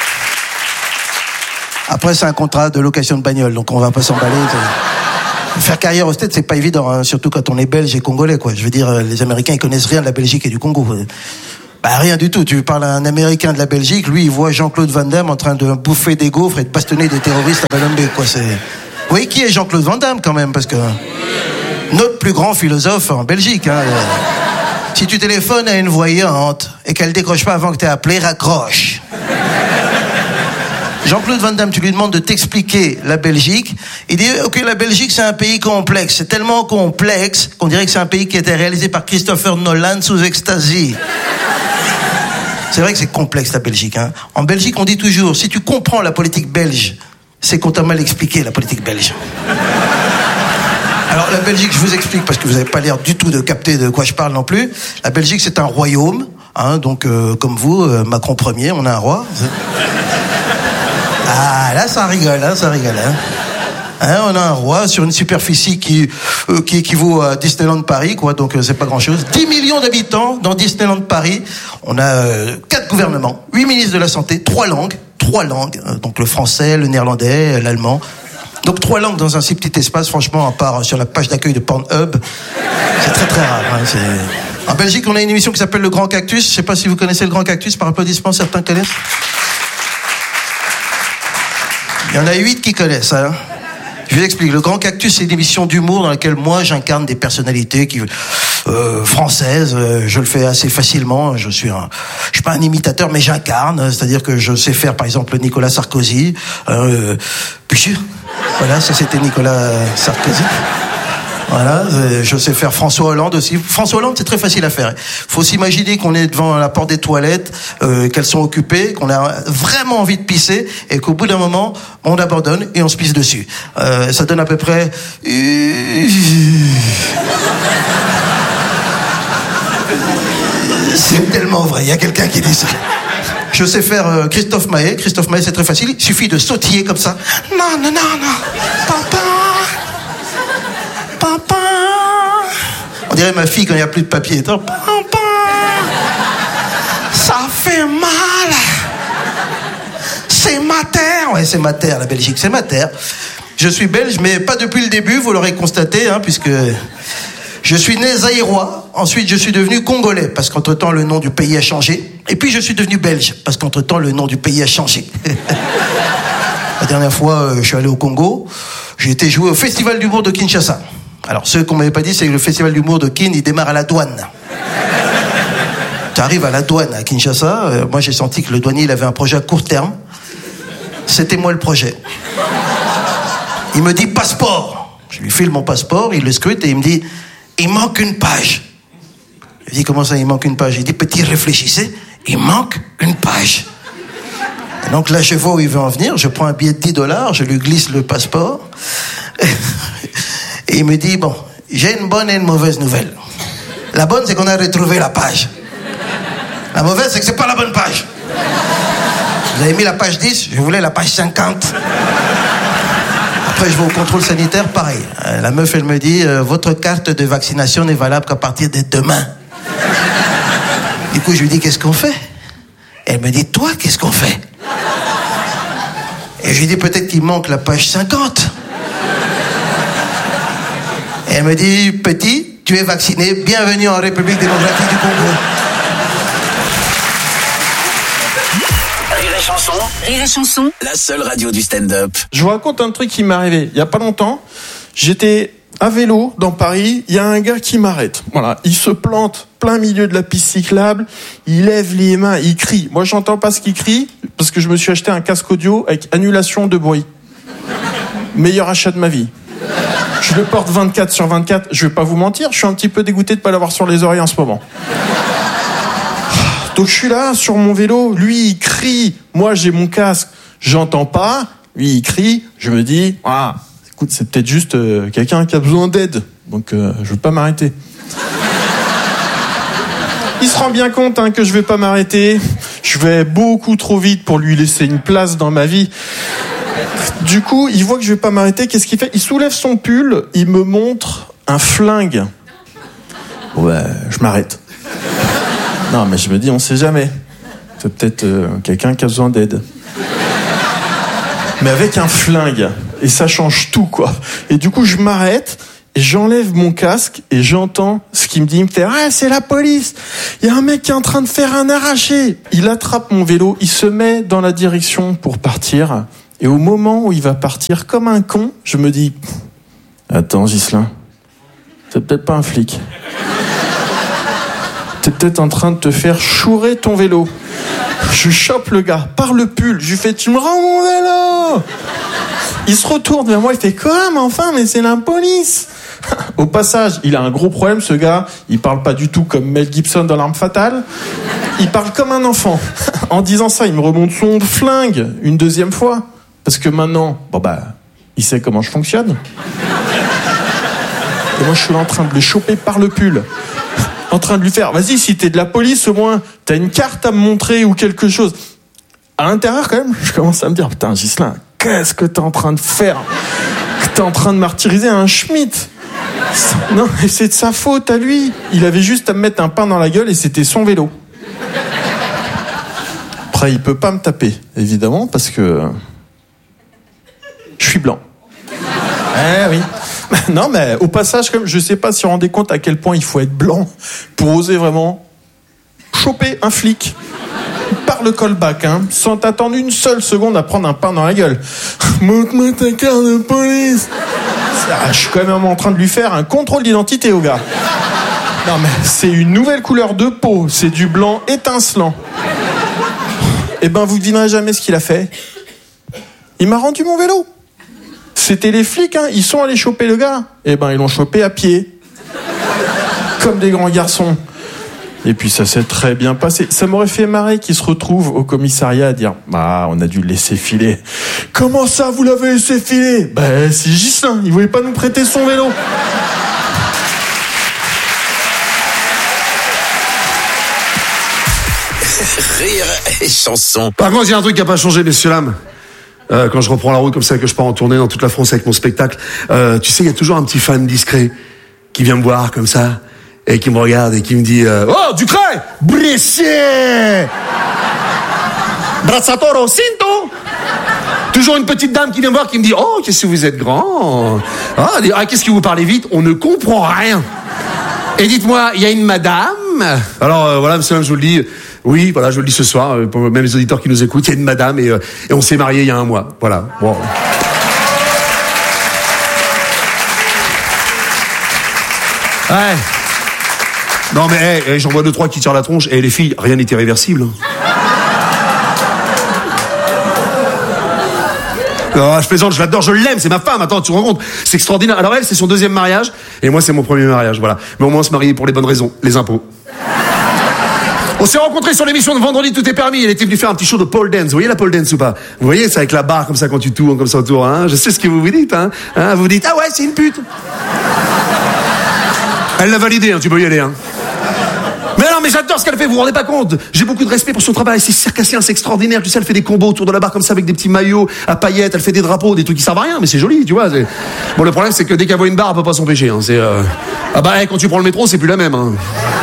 S10: Après, c'est un contrat de location de bagnole, donc on va pas s'emballer. Faire carrière aux States, c'est pas évident, hein, surtout quand on est belge et congolais, quoi. Je veux dire, les Américains, ils connaissent rien de la Belgique et du Congo. Bah, rien du tout. Tu parles à un Américain de la Belgique, lui, il voit Jean-Claude Van Damme en train de bouffer des gaufres et de bastonner des terroristes à Balambé, quoi. C'est, voyez qui est Jean-Claude Van Damme quand même, parce que notre plus grand philosophe en Belgique. Hein, euh, si tu téléphones à une voyante et qu'elle décroche pas avant que tu aies appelé, raccroche. Jean-Claude Van Damme, tu lui demandes de t'expliquer la Belgique. Il dit, ok, la Belgique, c'est un pays complexe. C'est tellement complexe qu'on dirait que c'est un pays qui a été réalisé par Christopher Nolan sous ecstasy. C'est vrai que c'est complexe, la Belgique. Hein. En Belgique, on dit toujours, si tu comprends la politique belge, c'est qu'on t'a mal expliqué, la politique belge. Alors, la Belgique, je vous explique, parce que vous n'avez pas l'air du tout de capter de quoi je parle non plus. La Belgique, c'est un royaume. Hein, donc, euh, comme vous, euh, Macron Premier, on a un roi. Ah, là, ça rigole, hein, ça rigole. Hein. Hein, on a un roi sur une superficie qui, euh, qui équivaut à Disneyland Paris, quoi, donc euh, c'est pas grand-chose. dix millions d'habitants dans Disneyland Paris. On a euh, quatre gouvernements, huit ministres de la Santé, trois langues, trois langues, euh, donc le français, le néerlandais, l'allemand. Donc trois langues dans un si petit espace, franchement, à part sur la page d'accueil de Pornhub, c'est très très rare. Hein, c'est... En Belgique, on a une émission qui s'appelle Le Grand Cactus. Je sais pas si vous connaissez Le Grand Cactus, par applaudissement, certains connaissent. Il y en a huit qui connaissent, hein. Je vous explique. Le Grand Cactus, c'est une émission d'humour dans laquelle moi, j'incarne des personnalités qui, euh, françaises. Euh, je le fais assez facilement. Je suis un, je suis pas un imitateur, mais j'incarne. C'est-à-dire que je sais faire, par exemple, Nicolas Sarkozy. Euh, puis je, voilà, ça c'était Nicolas Sarkozy. Voilà, je sais faire François Hollande aussi. François Hollande, c'est très facile à faire. Il faut s'imaginer qu'on est devant la porte des toilettes, euh, qu'elles sont occupées, qu'on a vraiment envie de pisser, et qu'au bout d'un moment, on abandonne et on se pisse dessus. Euh, ça donne à peu près... C'est tellement vrai, il y a quelqu'un qui dit ça. Je sais faire euh, Christophe Maé. Christophe Maé, c'est très facile. Il suffit de sautiller comme ça. Non, non, non, non. Papa. Papa. On dirait ma fille quand il n'y a plus de papier. Papa. Ça fait mal. C'est ma terre. Ouais, c'est ma terre, la Belgique. C'est ma terre. Je suis belge, mais pas depuis le début, vous l'aurez constaté, hein, puisque je suis né zaïrois. Ensuite, je suis devenu congolais, parce qu'entre-temps, le nom du pays a changé. Et puis, je suis devenu belge, parce qu'entre-temps, le nom du pays a changé. La dernière fois, euh, je suis allé au Congo. J'ai été joué au Festival d'humour de Kinshasa. Alors, ce qu'on m'avait pas dit, c'est que le Festival d'humour de Kin, il démarre à la douane. Tu arrives à la douane à Kinshasa. Euh, moi, j'ai senti que le douanier, il avait un projet à court terme. C'était moi le projet. Il me dit passeport. Je lui file mon passeport, il le scrute et il me dit il manque une page. Je lui dis comment ça, il manque une page? Il dit petit, réfléchissez, il manque une page. Et donc là, je vois où il veut en venir. Je prends un billet de dix dollars, je lui glisse le passeport. Et il me dit bon, j'ai une bonne et une mauvaise nouvelle. La bonne, c'est qu'on a retrouvé la page. La mauvaise, c'est que c'est pas la bonne page. Vous avez mis la page dix, je voulais la page cinquante. Après, je vais au contrôle sanitaire, pareil. Euh, la meuf, elle me dit, euh, votre carte de vaccination n'est valable qu'à partir de demain. Du coup, je lui dis, qu'est-ce qu'on fait? Elle me dit, toi, qu'est-ce qu'on fait? Et je lui dis, peut-être qu'il manque la page cinquante. Et elle me dit, petit, tu es vacciné, bienvenue en République démocratique du Congo.
S8: Chanson. Rire et chanson. La seule radio du stand-up.
S11: Je vous raconte un truc qui m'est arrivé il y a pas longtemps. J'étais à vélo dans Paris. Il y a un gars qui m'arrête. Voilà, il se plante plein milieu de la piste cyclable. Il lève les mains, il crie. Moi, j'entends pas ce qu'il crie parce que je me suis acheté un casque audio avec annulation de bruit. Meilleur achat de ma vie. Je le porte vingt-quatre sur vingt-quatre. Je vais pas vous mentir, je suis un petit peu dégoûté de pas l'avoir sur les oreilles en ce moment. Donc je suis là sur mon vélo, lui il crie, moi j'ai mon casque, j'entends pas, lui il crie, je me dis, ah, écoute c'est peut-être juste euh, quelqu'un qui a besoin d'aide, donc euh, je veux pas m'arrêter. Il se rend bien compte hein, que je vais pas m'arrêter, je vais beaucoup trop vite pour lui laisser une place dans ma vie. Du coup, il voit que je vais pas m'arrêter, qu'est-ce qu'il fait? Il soulève son pull, il me montre un flingue. Ouais, je m'arrête. Non, mais je me dis, on sait jamais. C'est peut-être euh, quelqu'un qui a besoin d'aide. Mais avec un flingue. Et ça change tout, quoi. Et du coup, je m'arrête, et j'enlève mon casque, et j'entends ce qu'il me dit. Il me fait, ah, c'est la police. Il y a un mec qui est en train de faire un arraché. Il attrape mon vélo, il se met dans la direction pour partir. Et au moment où il va partir comme un con, je me dis, attends Ghislain, t'es peut-être pas un flic. T'es peut-être en train de te faire chourer ton vélo. Je chope le gars par le pull, je lui fais, tu me rends mon vélo. Il se retourne vers moi, il fait, quoi, mais enfin, mais c'est la police. Au passage, il a un gros problème, ce gars. Il parle pas du tout comme Mel Gibson dans L'Arme Fatale. Il parle comme un enfant. En disant ça, il me remonte son flingue une deuxième fois. Parce que maintenant, bon bah, il sait comment je fonctionne. Et moi, je suis là en train de le choper par le pull. En train de lui faire, vas-y, si t'es de la police, au moins, t'as une carte à me montrer ou quelque chose. À l'intérieur, quand même, je commence à me dire, putain, Ghislain, qu'est-ce que t'es en train de faire? Que t'es en train de martyriser un Schmitt? Non, et c'est de sa faute à lui. Il avait juste à me mettre un pain dans la gueule et c'était son vélo. Après, il peut pas me taper, évidemment, parce que je suis blanc. Eh oui. Non, mais au passage, comme je sais pas si vous vous rendez compte à quel point il faut être blanc pour oser vraiment choper un flic par le callback, hein, sans t'attendre une seule seconde à prendre un pain dans la gueule. Montre-moi ta carte de police. Ah, je suis quand même en train de lui faire un contrôle d'identité au gars. Non mais c'est une nouvelle couleur de peau, c'est du blanc étincelant. Eh ben vous devinerez jamais ce qu'il a fait. Il m'a rendu mon vélo. C'était les flics, hein, ils sont allés choper le gars. Eh ben ils l'ont chopé à pied. Comme des grands garçons. Et puis ça s'est très bien passé. Ça m'aurait fait marrer qu'il se retrouve au commissariat à dire « Ah, on a dû le laisser filer. » « Comment ça, vous l'avez laissé filer ?»« Ben, c'est Ghislain, il voulait pas nous prêter son vélo. »
S8: Rire et chanson.
S12: Par contre, il y a un truc qui n'a pas changé, messieurs, dames. Euh, quand je reprends la route comme ça, que je pars en tournée dans toute la France avec mon spectacle, euh, tu sais, il y a toujours un petit fan discret qui vient me voir comme ça et qui me regarde et qui me dit euh, « Oh, Ducret, Brescier, Brazzatoro, Cinto !» Toujours une petite dame qui vient me voir qui me dit « Oh, qu'est-ce que vous êtes grand !» Ah, ah, qu'est-ce que vous parlez vite ? On ne comprend rien. Et dites-moi, il y a une madame. Alors euh, voilà, monsieur, je vous le dis. Oui, voilà, je vous le dis ce soir, euh, pour même les auditeurs qui nous écoutent, il y a une madame et, euh, et on s'est mariés il y a un mois. Voilà. Bon. Ouais. Non mais hey, hey, j'en vois deux trois qui tirent la tronche. Et hey, les filles, rien n'est irréversible. Non, je plaisante, je l'adore, je l'aime, c'est ma femme, attends, tu te rends compte, c'est extraordinaire. Alors elle, c'est son deuxième mariage, et moi, c'est mon premier mariage, voilà. Mais au moins, on se marie pour les bonnes raisons, les impôts. On s'est rencontrés sur l'émission de Vendredi Tout est permis, elle était venue faire un petit show de pole dance, vous voyez la pole dance ou pas? Vous voyez, c'est avec la barre comme ça quand tu tournes, comme ça autour, hein. Je sais ce que vous vous dites, hein. hein vous vous dites, ah ouais, c'est une pute. Elle l'a validé, hein, tu peux y aller, hein. Mais non, mais j'adore ce qu'elle fait, vous vous rendez pas compte. J'ai beaucoup de respect pour son travail, c'est circassien, c'est extraordinaire. Tu sais, elle fait des combos autour de la barre comme ça avec des petits maillots à paillettes, elle fait des drapeaux, des trucs qui servent à rien, mais c'est joli, tu vois. C'est... Bon, le problème, c'est que dès qu'elle voit une barre, elle peut pas s'empêcher, hein. C'est, euh... Ah bah, hey, quand tu prends le métro, c'est plus la même, hein.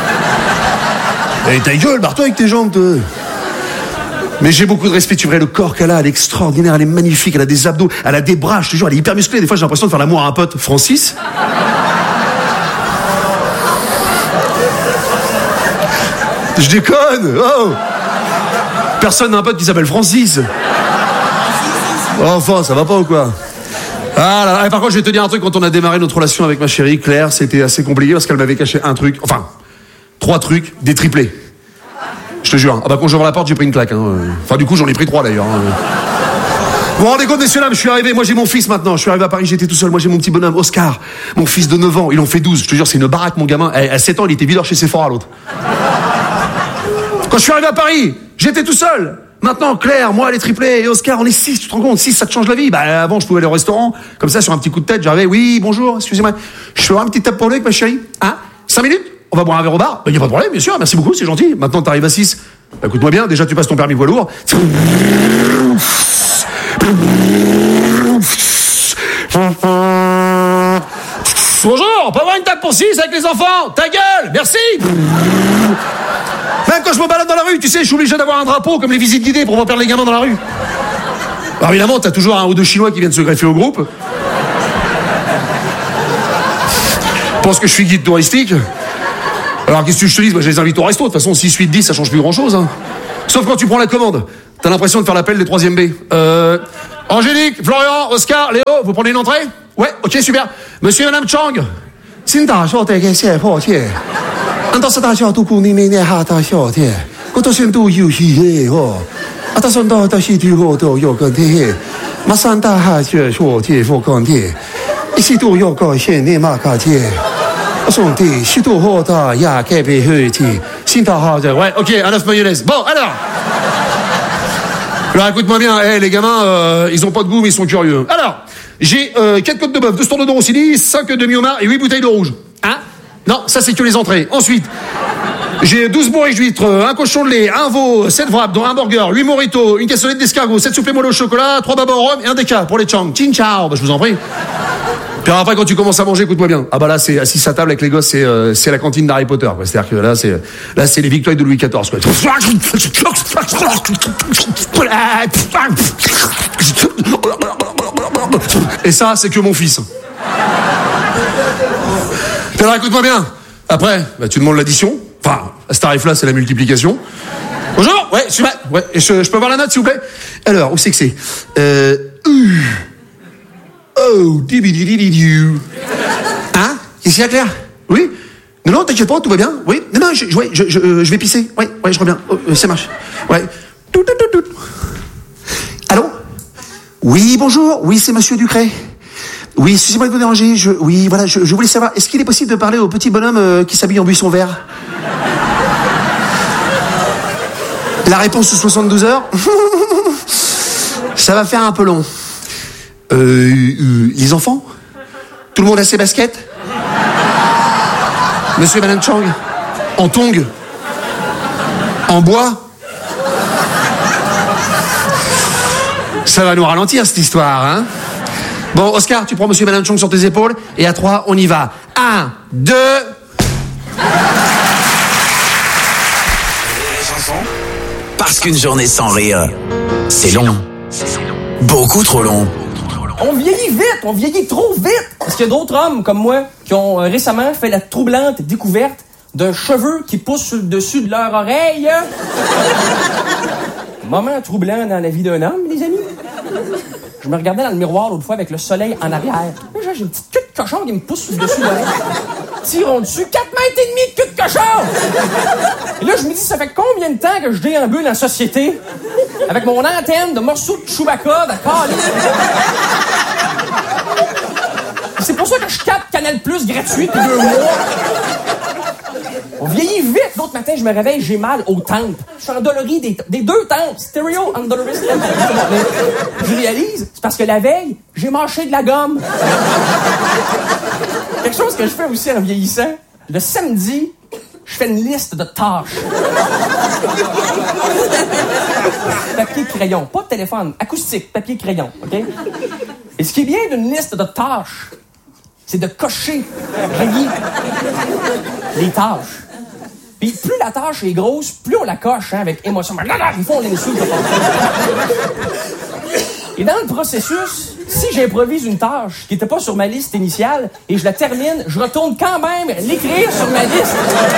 S12: Et ta gueule, barre-toi avec tes jambes, toi. Mais j'ai beaucoup de respect, tu verrais le corps qu'elle a, elle est extraordinaire, elle est magnifique, elle a des abdos, elle a des bras, je te jure, elle est hyper musclée. Des fois, j'ai l'impression de faire l'amour à un pote, Francis. Je déconne. Oh. Personne n'a un pote qui s'appelle Francis. Oh, enfin, ça va pas ou quoi? Ah là là. Et par contre, je vais te dire un truc. Quand on a démarré notre relation avec ma chérie Claire, c'était assez compliqué parce qu'elle m'avait caché un truc. Enfin, trois trucs, des triplés. Je te jure. Ah bah quand j'ouvre la porte, j'ai pris une claque. Hein. Enfin, du coup, j'en ai pris trois d'ailleurs. Hein. Vous vous rendez compte, messieurs, là, je suis arrivé, moi j'ai mon fils maintenant, je suis arrivé à Paris, j'étais tout seul, moi j'ai mon petit bonhomme, Oscar, mon fils de neuf ans, il en fait douze, je te jure, c'est une baraque, mon gamin, à sept ans, il était videur chez Sephora, l'autre. Quand je suis arrivé à Paris, j'étais tout seul. Maintenant, Claire, moi, les triplés, et Oscar, on est six, tu te rends compte, six, ça te change la vie. Bah, avant, je pouvais aller au restaurant, comme ça, sur un petit coup de tête, j'arrivais, oui, bonjour, excusez-moi, je fais un petit tape pour lui avec ma chérie, hein, cinq minutes, on va boire un verre au bar, bah, y a pas de problème, bien sûr, merci beaucoup, c'est gentil. Maintenant, t'arrives à six, bah, écoute-moi bien, déjà, tu passes ton permis poids lourd. Bonjour, on peut avoir une table pour six avec les enfants? Ta gueule, merci. Même quand je me balade dans la rue, tu sais, je suis obligé d'avoir un drapeau comme les visites guidées pour pas perdre les gamins dans la rue. Alors évidemment, t'as toujours un ou deux Chinois qui viennent se greffer au groupe. Je pense que je suis guide touristique. Alors qu'est-ce que je te dis? Bah, je les invite au resto. De toute façon, six, huit, dix, ça change plus grand-chose. Hein. Sauf quand tu prends la commande. T'as l'impression de faire l'appel des troisième B. Euh... Angélique, Florian, Oscar, Léo, vous prenez une entrée? Ouais, ok, super. Monsieur et Madame Chang.
S10: 新大小姐嘅谢破姐，俺到是大小都顾你你那哈大小姐，我都先都有戏的哦，啊，到时到到戏里我都有个的，马上大哈姐说姐我讲的，一时都有个现你马卡姐，我兄弟，西都好大呀，改变黑姐，新大好姐，
S12: Ouais, ok, enough mayonnaise. Bon, alors. Alors, écoute-moi bien, hey, les gamins, euh, ils ont pas de goût, mais ils sont curieux. Alors, j'ai euh, quatre côtes de bœuf, deux standards de Rossini, cinq demi-homards et huit bouteilles de rouge. Hein? Non, ça c'est que les entrées. Ensuite, j'ai douze bourriches d'huîtres, un cochon de lait, un veau, sept wraps, dont un burger, huit mojitos, une cassonette d'escargot, sept soufflés moelleux au chocolat, trois babas au rhum et un déca pour les Chang. Chin ciao, bah, je vous en prie. Puis après, quand tu commences à manger, écoute-moi bien. Ah bah là, c'est assis à table avec les gosses, c'est euh, c'est la cantine d'Harry Potter. Quoi. C'est-à-dire que là, c'est là, c'est les victoires de Louis quatorze. Quoi. Et ça, c'est que mon fils. Puis alors, écoute-moi bien. Après, bah, tu demandes l'addition. Enfin, à ce tarif-là, c'est la multiplication. Bonjour. Ouais, super. Ouais. Et je, je peux avoir la note, s'il vous plaît. Alors, où c'est que c'est euh, uh. Oh, dibididididiu. Hein? Qu'est-ce qu'il y a, Claire? Oui? Non, non, t'inquiète pas, tout va bien. Oui? Non, non, je, je, je, je, je vais pisser. Oui, ouais, je reviens. Oh, ça marche. Ouais. Tout, tout, tout, tout. Allô? Oui, bonjour. Oui, c'est Monsieur Ducret. Oui, excusez-moi de vous déranger. Je, oui, voilà, je, je voulais savoir, est-ce qu'il est possible de parler au petit bonhomme euh, qui s'habille en buisson vert? La réponse sous soixante-douze heures? Ça va faire un peu long. Euh, euh, les enfants? Tout le monde a ses baskets? Monsieur et Madame Chang? En tongs? En bois? Ça va nous ralentir cette histoire, hein? Bon, Oscar, tu prends Monsieur et Madame Chang sur tes épaules, et à trois, on y va. Un, deux...
S8: Parce qu'une journée sans rire, c'est long. Beaucoup trop long.
S13: On vieillit vite, on vieillit trop vite. Parce qu'il y a d'autres hommes comme moi qui ont euh, récemment fait la troublante découverte d'un cheveu qui pousse sur le dessus de leur oreille. Moment troublant dans la vie d'un homme, les amis. Je me regardais dans le miroir l'autre fois avec le soleil en arrière. Là, j'ai une petite queue de cochon qui me pousse sur le dessus de l'oreille. Tirons dessus, quatre mètres et demi de queue de cochon! Et là, je me dis, ça fait combien de temps que je déambule en société avec mon antenne de morceaux de Chewbacca, d'accord? C'est pour ça que je capte Canal Plus gratuit depuis deux mois. On vieillit vite. L'autre matin, je me réveille, j'ai mal aux tempes. Je suis endolori des, des deux tempes. Stereo endoloris. Je réalise, c'est parce que la veille, j'ai mâché de la gomme. Quelque chose que je fais aussi en vieillissant. Le samedi, je fais une liste de tâches. Papier, crayon. Pas de téléphone. Acoustique. Papier, crayon. OK? Et ce qui est bien d'une liste de tâches, c'est de cocher, rayer les tâches. Puis plus la tâche est grosse, plus on la coche, hein, avec émotion. Ils font l'insulte. Et dans le processus, si j'improvise une tâche qui n'était pas sur ma liste initiale et je la termine, je retourne quand même l'écrire sur ma liste.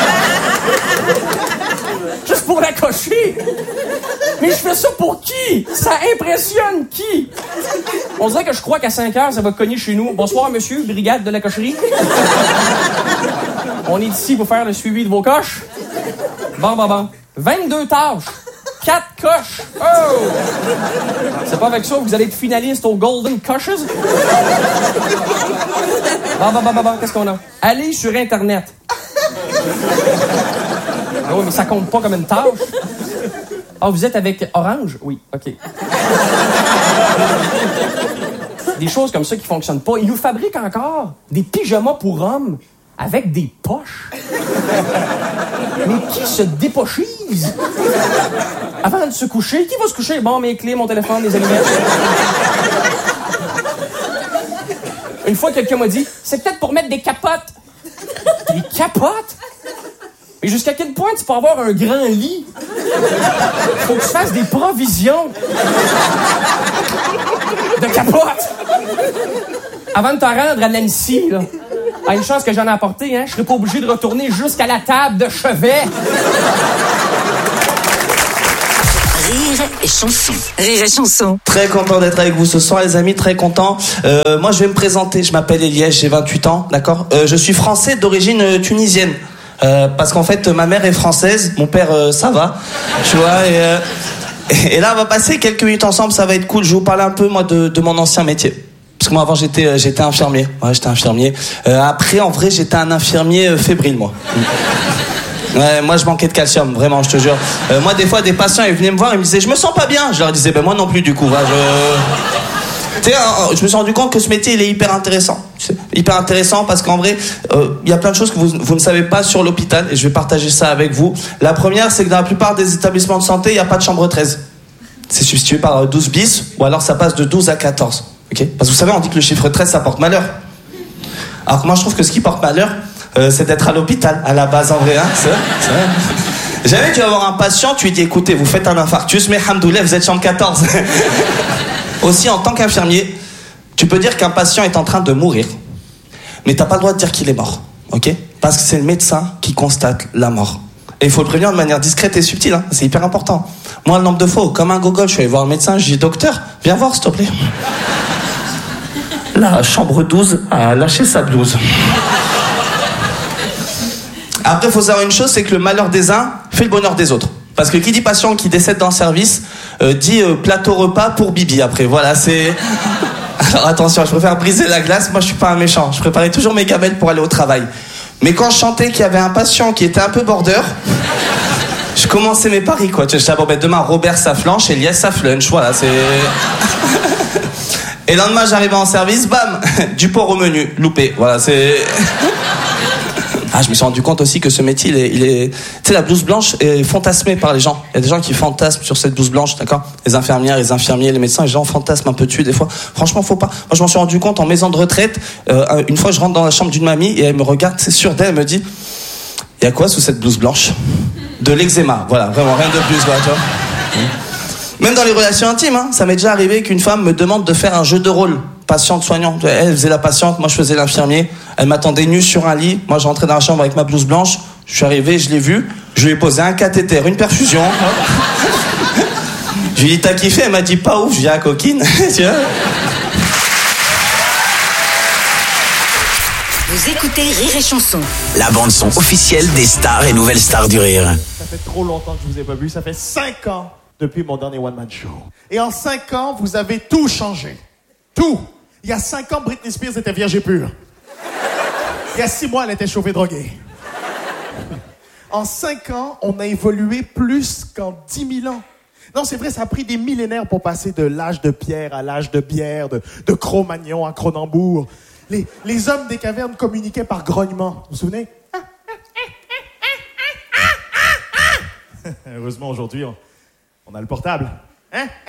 S13: Juste pour la cocher. Mais je fais ça pour qui? Ça impressionne qui? On dirait que je crois qu'à cinq heures, ça va cogner chez nous. Bonsoir, monsieur, brigade de la cocherie. On est ici pour faire le suivi de vos coches. Bon, bon, bon. vingt-deux tâches. quatre coches. Oh! C'est pas avec ça que vous allez être finaliste aux Golden Coches? Bon, bon, bon, bon, bon. Qu'est-ce qu'on a? Allez sur Internet. Ah oui, mais ça compte pas comme une tâche. Ah, vous êtes avec Orange? Oui, OK. Des choses comme ça qui fonctionnent pas. Ils nous fabriquent encore des pyjamas pour hommes avec des poches. Mais qui se dépochise avant de se coucher? Qui va se coucher? Bon, mes clés, mon téléphone, les allumettes. Une fois, quelqu'un m'a dit, c'est peut-être pour mettre des capotes. Des capotes? Mais jusqu'à quel point tu peux avoir un grand lit? Faut que tu fasses des provisions de capotes. Avant de te rendre à Nancy, là, à une chance que j'en ai apporté, hein, je serais pas obligé de retourner jusqu'à la table de chevet.
S3: Rire et chanson. Rire et chanson.
S14: Très content d'être avec vous ce soir, les amis, très content. Euh, moi, je vais me présenter. Je m'appelle Eliès, j'ai vingt-huit ans, d'accord. euh, Je suis français d'origine euh, tunisienne. Euh, parce qu'en fait, ma mère est française, mon père, euh, ça va, tu vois. Et, euh, et là, on va passer quelques minutes ensemble, ça va être cool. Je vais vous parler un peu, moi, de, de mon ancien métier. Parce que moi, avant, j'étais, euh, j'étais infirmier. Ouais, j'étais infirmier. Euh, après, en vrai, j'étais un infirmier euh, fébrile, moi. Ouais, moi je manquais de calcium, vraiment, je te jure. Euh, moi, des fois, des patients, ils venaient me voir, ils me disaient, je me sens pas bien. Je leur disais, ben moi non plus, du coup. Va, je... Tu sais, hein, je me suis rendu compte que ce métier, il est hyper intéressant. C'est hyper intéressant parce qu'en vrai, il euh, y a plein de choses que vous, vous ne savez pas sur l'hôpital et je vais partager ça avec vous. La première, c'est que dans la plupart des établissements de santé, il n'y a pas de chambre treize. C'est substitué par douze bis ou alors ça passe de douze à quatorze. Okay, parce que vous savez, on dit que le chiffre treize, ça porte malheur. Alors que moi, je trouve que ce qui porte malheur, Euh, c'est d'être à l'hôpital, à la base, en vrai, hein, c'est vrai, c'est vrai. Jamais tu vas voir un patient, tu lui dis, écoutez, vous faites un infarctus, mais hamdoulilah, vous êtes chambre quatorze. Aussi, en tant qu'infirmier, tu peux dire qu'un patient est en train de mourir, mais t'as pas le droit de dire qu'il est mort, ok? Parce que c'est le médecin qui constate la mort. Et il faut le prévenir de manière discrète et subtile, hein, c'est hyper important. Moi, le nombre de fois, comme un gogol, je suis allé voir le médecin, je dis, docteur, viens voir, s'il te plaît. La chambre douze a lâché sa blouse. Après, il faut savoir une chose, c'est que le malheur des uns fait le bonheur des autres. Parce que qui dit patient qui décède dans le service, euh, dit euh, plateau repas pour Bibi. Après, voilà, c'est... Alors attention, je préfère briser la glace, moi je suis pas un méchant. Je préparais toujours mes gamelles pour aller au travail. Mais quand je chantais qu'il y avait un patient qui était un peu border, je commençais mes paris, quoi. Je disais, bon, ben demain, Robert ça flanche, Elias ça flunch, voilà, c'est... Et le lendemain, j'arrivais en service, bam, du porc au menu, loupé, voilà, c'est... Ah, je me suis rendu compte aussi que ce métier, il est, il est... tu sais, la blouse blanche est fantasmée par les gens. Il y a des gens qui fantasment sur cette blouse blanche, d'accord? Les infirmières, les infirmiers, les médecins, les gens fantasment un peu dessus des fois. Franchement, faut pas. Moi, je m'en suis rendu compte en maison de retraite. Euh, une fois, je rentre dans la chambre d'une mamie et elle me regarde, c'est sûr d'elle, elle me dit, il y a quoi sous cette blouse blanche? De l'eczéma, voilà, vraiment rien de plus, quoi, tu vois. Même dans les relations intimes, hein, ça m'est déjà arrivé qu'une femme me demande de faire un jeu de rôle. Patiente-soignant. Elle faisait la patiente, moi je faisais l'infirmier. Elle m'attendait nue sur un lit. Moi je rentrais dans la chambre avec ma blouse blanche. Je suis arrivé, je l'ai vue. Je lui ai posé un cathéter, une perfusion. Je lui ai dit, t'as kiffé? Elle m'a dit, pas ouf. Je lui ai dit, ah, coquine. Tu vois?
S3: Vous écoutez Rire et Chanson.
S8: La bande-son officielle des stars et nouvelles stars du rire.
S15: Ça fait trop longtemps que je vous ai pas vu. Ça fait cinq ans depuis mon dernier one-man show. Et en cinq ans, vous avez tout changé. Tout. Il y a cinq ans, Britney Spears était vierge et pure. Il y a six mois, elle était chauffée droguée. En cinq ans, on a évolué plus qu'en dix mille ans. Non, c'est vrai, ça a pris des millénaires pour passer de l'âge de pierre à l'âge de bière, de, de Cro-Magnon à Cronenbourg. Les, les hommes des cavernes communiquaient par grognement. Vous vous souvenez? Heureusement, aujourd'hui, on, on a le portable. Hein? Hein?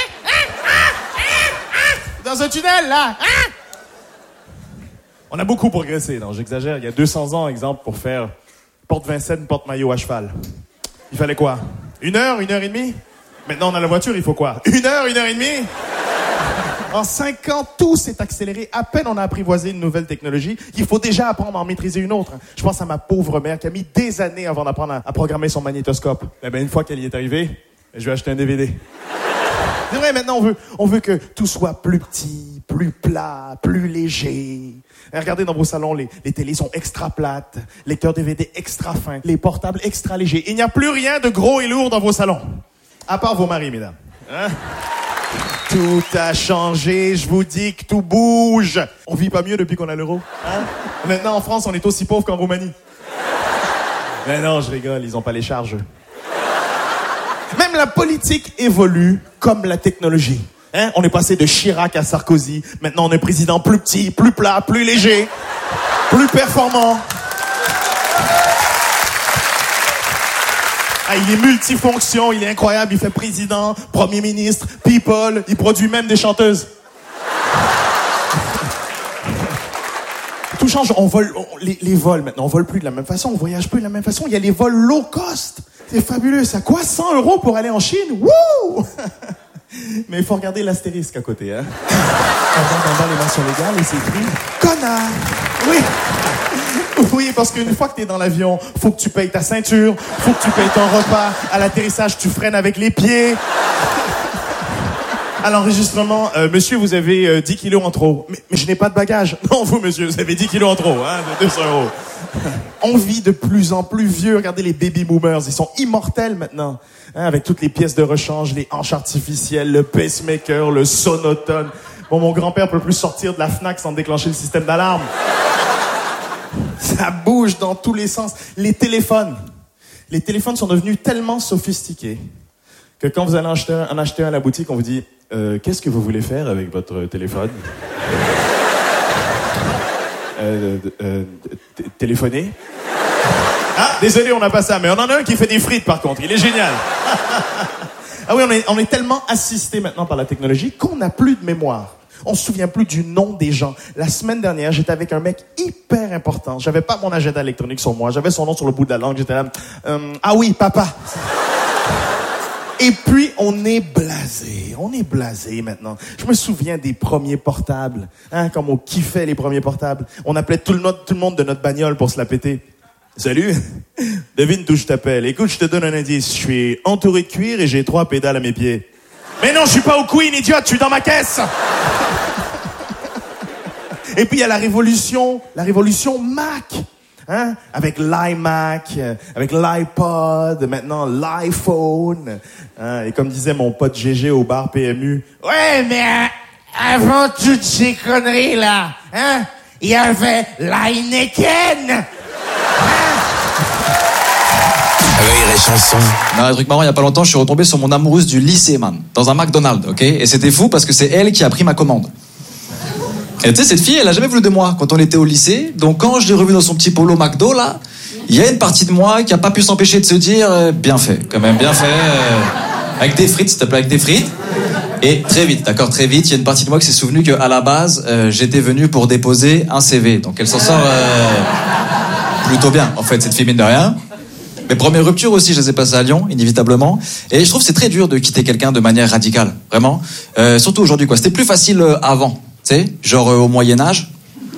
S15: Dans un tunnel, là! Hein? On a beaucoup progressé, non, j'exagère. Il y a deux cents ans, exemple, pour faire porte Vincennes, porte maillot à cheval. Il fallait quoi? Une heure, une heure et demie? Maintenant, on a la voiture, il faut quoi? Une heure, une heure et demie? En cinq ans, tout s'est accéléré. À peine on a apprivoisé une nouvelle technologie, il faut déjà apprendre à en maîtriser une autre. Je pense à ma pauvre mère qui a mis des années avant d'apprendre à, à programmer son magnétoscope. Eh ben, une fois qu'elle y est arrivée, je vais acheter un D V D. C'est vrai, maintenant, on veut, on veut que tout soit plus petit, plus plat, plus léger. Et regardez dans vos salons, les, les télés sont extra plates, lecteurs D V D extra fins, les portables extra légers. Il n'y a plus rien de gros et lourd dans vos salons. À part vos maris, mesdames. Hein? Tout a changé, je vous dis que tout bouge. On vit pas mieux depuis qu'on a l'euro. Hein? Maintenant, en France, on est aussi pauvre qu'en Roumanie. Mais non, je rigole, ils ont pas les charges. Même la politique évolue comme la technologie. Hein? On est passé de Chirac à Sarkozy. Maintenant, on est président plus petit, plus plat, plus léger, plus performant. Ah, il est multifonction, il est incroyable. Il fait président, premier ministre, people. Il produit même des chanteuses. Tout change. On vole, on, les, les vols maintenant, on vole plus de la même façon, on voyage plus de la même façon. Il y a les vols low cost. C'est fabuleux. Ça quoi cent euros pour aller en Chine? Wouh! Mais il faut regarder l'astérisque à côté, hein. On regarde en bas les mentions légales et c'est écrit « Connard ». Oui. Oui, parce qu'une fois que t'es dans l'avion, faut que tu payes ta ceinture, faut que tu payes ton repas. À l'atterrissage, tu freines avec les pieds. À l'enregistrement, euh, monsieur, vous avez euh, dix kilos en trop. Mais, mais je n'ai pas de bagages. Non, vous, monsieur, vous avez dix kilos en trop, hein, de deux cents euros. On vit de plus en plus vieux. Regardez les baby boomers, ils sont immortels maintenant. Hein, avec toutes les pièces de rechange, les hanches artificielles, le pacemaker, le sonotone. Bon, mon grand-père peut plus sortir de la Fnac sans déclencher le système d'alarme. Ça bouge dans tous les sens. Les téléphones. Les téléphones sont devenus tellement sophistiqués que quand vous allez en acheter un, en acheter un à la boutique, on vous dit euh, « Qu'est-ce que vous voulez faire avec votre téléphone ?» euh, euh, Téléphoner. Ah, désolé, on n'a pas ça, mais on en a un qui fait des frites par contre, il est génial. Ah oui, on est, on est tellement assisté maintenant par la technologie qu'on n'a plus de mémoire. On se souvient plus du nom des gens. La semaine dernière, j'étais avec un mec hyper important. J'avais pas mon agenda électronique sur moi. J'avais son nom sur le bout de la langue. J'étais là. Euh, ah oui, papa. Et puis, on est blasé. On est blasé maintenant. Je me souviens des premiers portables. Hein, comme on kiffait les premiers portables. On appelait tout le, tout le monde de notre bagnole pour se la péter. Salut. Devine d'où je t'appelle. Écoute, je te donne un indice. Je suis entouré de cuir et j'ai trois pédales à mes pieds. Mais non, je suis pas au Queen, idiote, je suis dans ma caisse. Et puis il y a la révolution, la révolution Mac, hein, avec l'iMac, avec l'iPod, maintenant l'iPhone. Hein, et comme disait mon pote G G au bar P M U, ouais, mais euh, avant toutes ces conneries là, hein, il y avait l'Heineken.
S8: Rire et chanson.
S16: Non, un truc marrant, il y a pas longtemps, je suis retombé sur mon amoureuse du lycée, man. Dans un McDonald's, ok? Et c'était fou parce que c'est elle qui a pris ma commande. Et tu sais, cette fille, elle a jamais voulu de moi quand on était au lycée. Donc quand je l'ai revue dans son petit polo McDo, là, il y a une partie de moi qui a pas pu s'empêcher de se dire, euh, bien fait, quand même, bien fait. Euh, avec des frites, s'il te plaît, avec des frites. Et très vite, d'accord, très vite, il y a une partie de moi qui s'est souvenu qu'à la base, euh, j'étais venu pour déposer un C V. Donc elle s'en sort euh, plutôt bien, en fait, cette fille, mine de rien. Mes premières ruptures aussi, je les ai passées à Lyon, inévitablement. Et je trouve que c'est très dur de quitter quelqu'un de manière radicale, vraiment. Euh, surtout aujourd'hui, quoi. C'était plus facile euh, avant, tu sais, genre euh, au Moyen-Âge.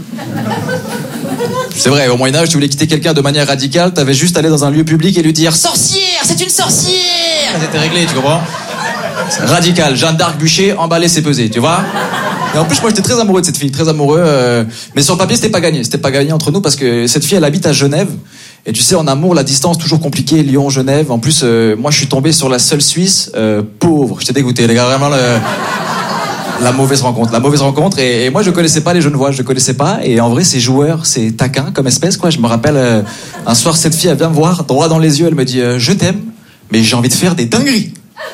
S16: C'est vrai, au Moyen-Âge, tu voulais quitter quelqu'un de manière radicale, t'avais juste à aller dans un lieu public et lui dire « Sorcière, c'est une sorcière !» C'était réglé, tu comprends? Radical, Jeanne d'Arc bûcher, emballer, c'est pesé, tu vois? Et en plus, moi, j'étais très amoureux de cette fille, très amoureux. Euh, mais sur le papier, c'était pas gagné. C'était pas gagné entre nous parce que cette fille, elle habite à Genève. Et tu sais, en amour, la distance, toujours compliquée. Lyon, Genève. En plus, euh, moi, je suis tombé sur la seule Suisse euh, pauvre. J'étais dégoûté, les gars. Vraiment, le... la mauvaise rencontre. La mauvaise rencontre. Et, et moi, je connaissais pas les Genevois. Je connaissais pas. Et en vrai, ces joueurs, c'est taquin comme espèce, quoi. Je me rappelle, euh, un soir, cette fille, elle vient me voir, droit dans les yeux. Elle me dit euh, « Je t'aime, mais j'ai envie de faire des dingueries. »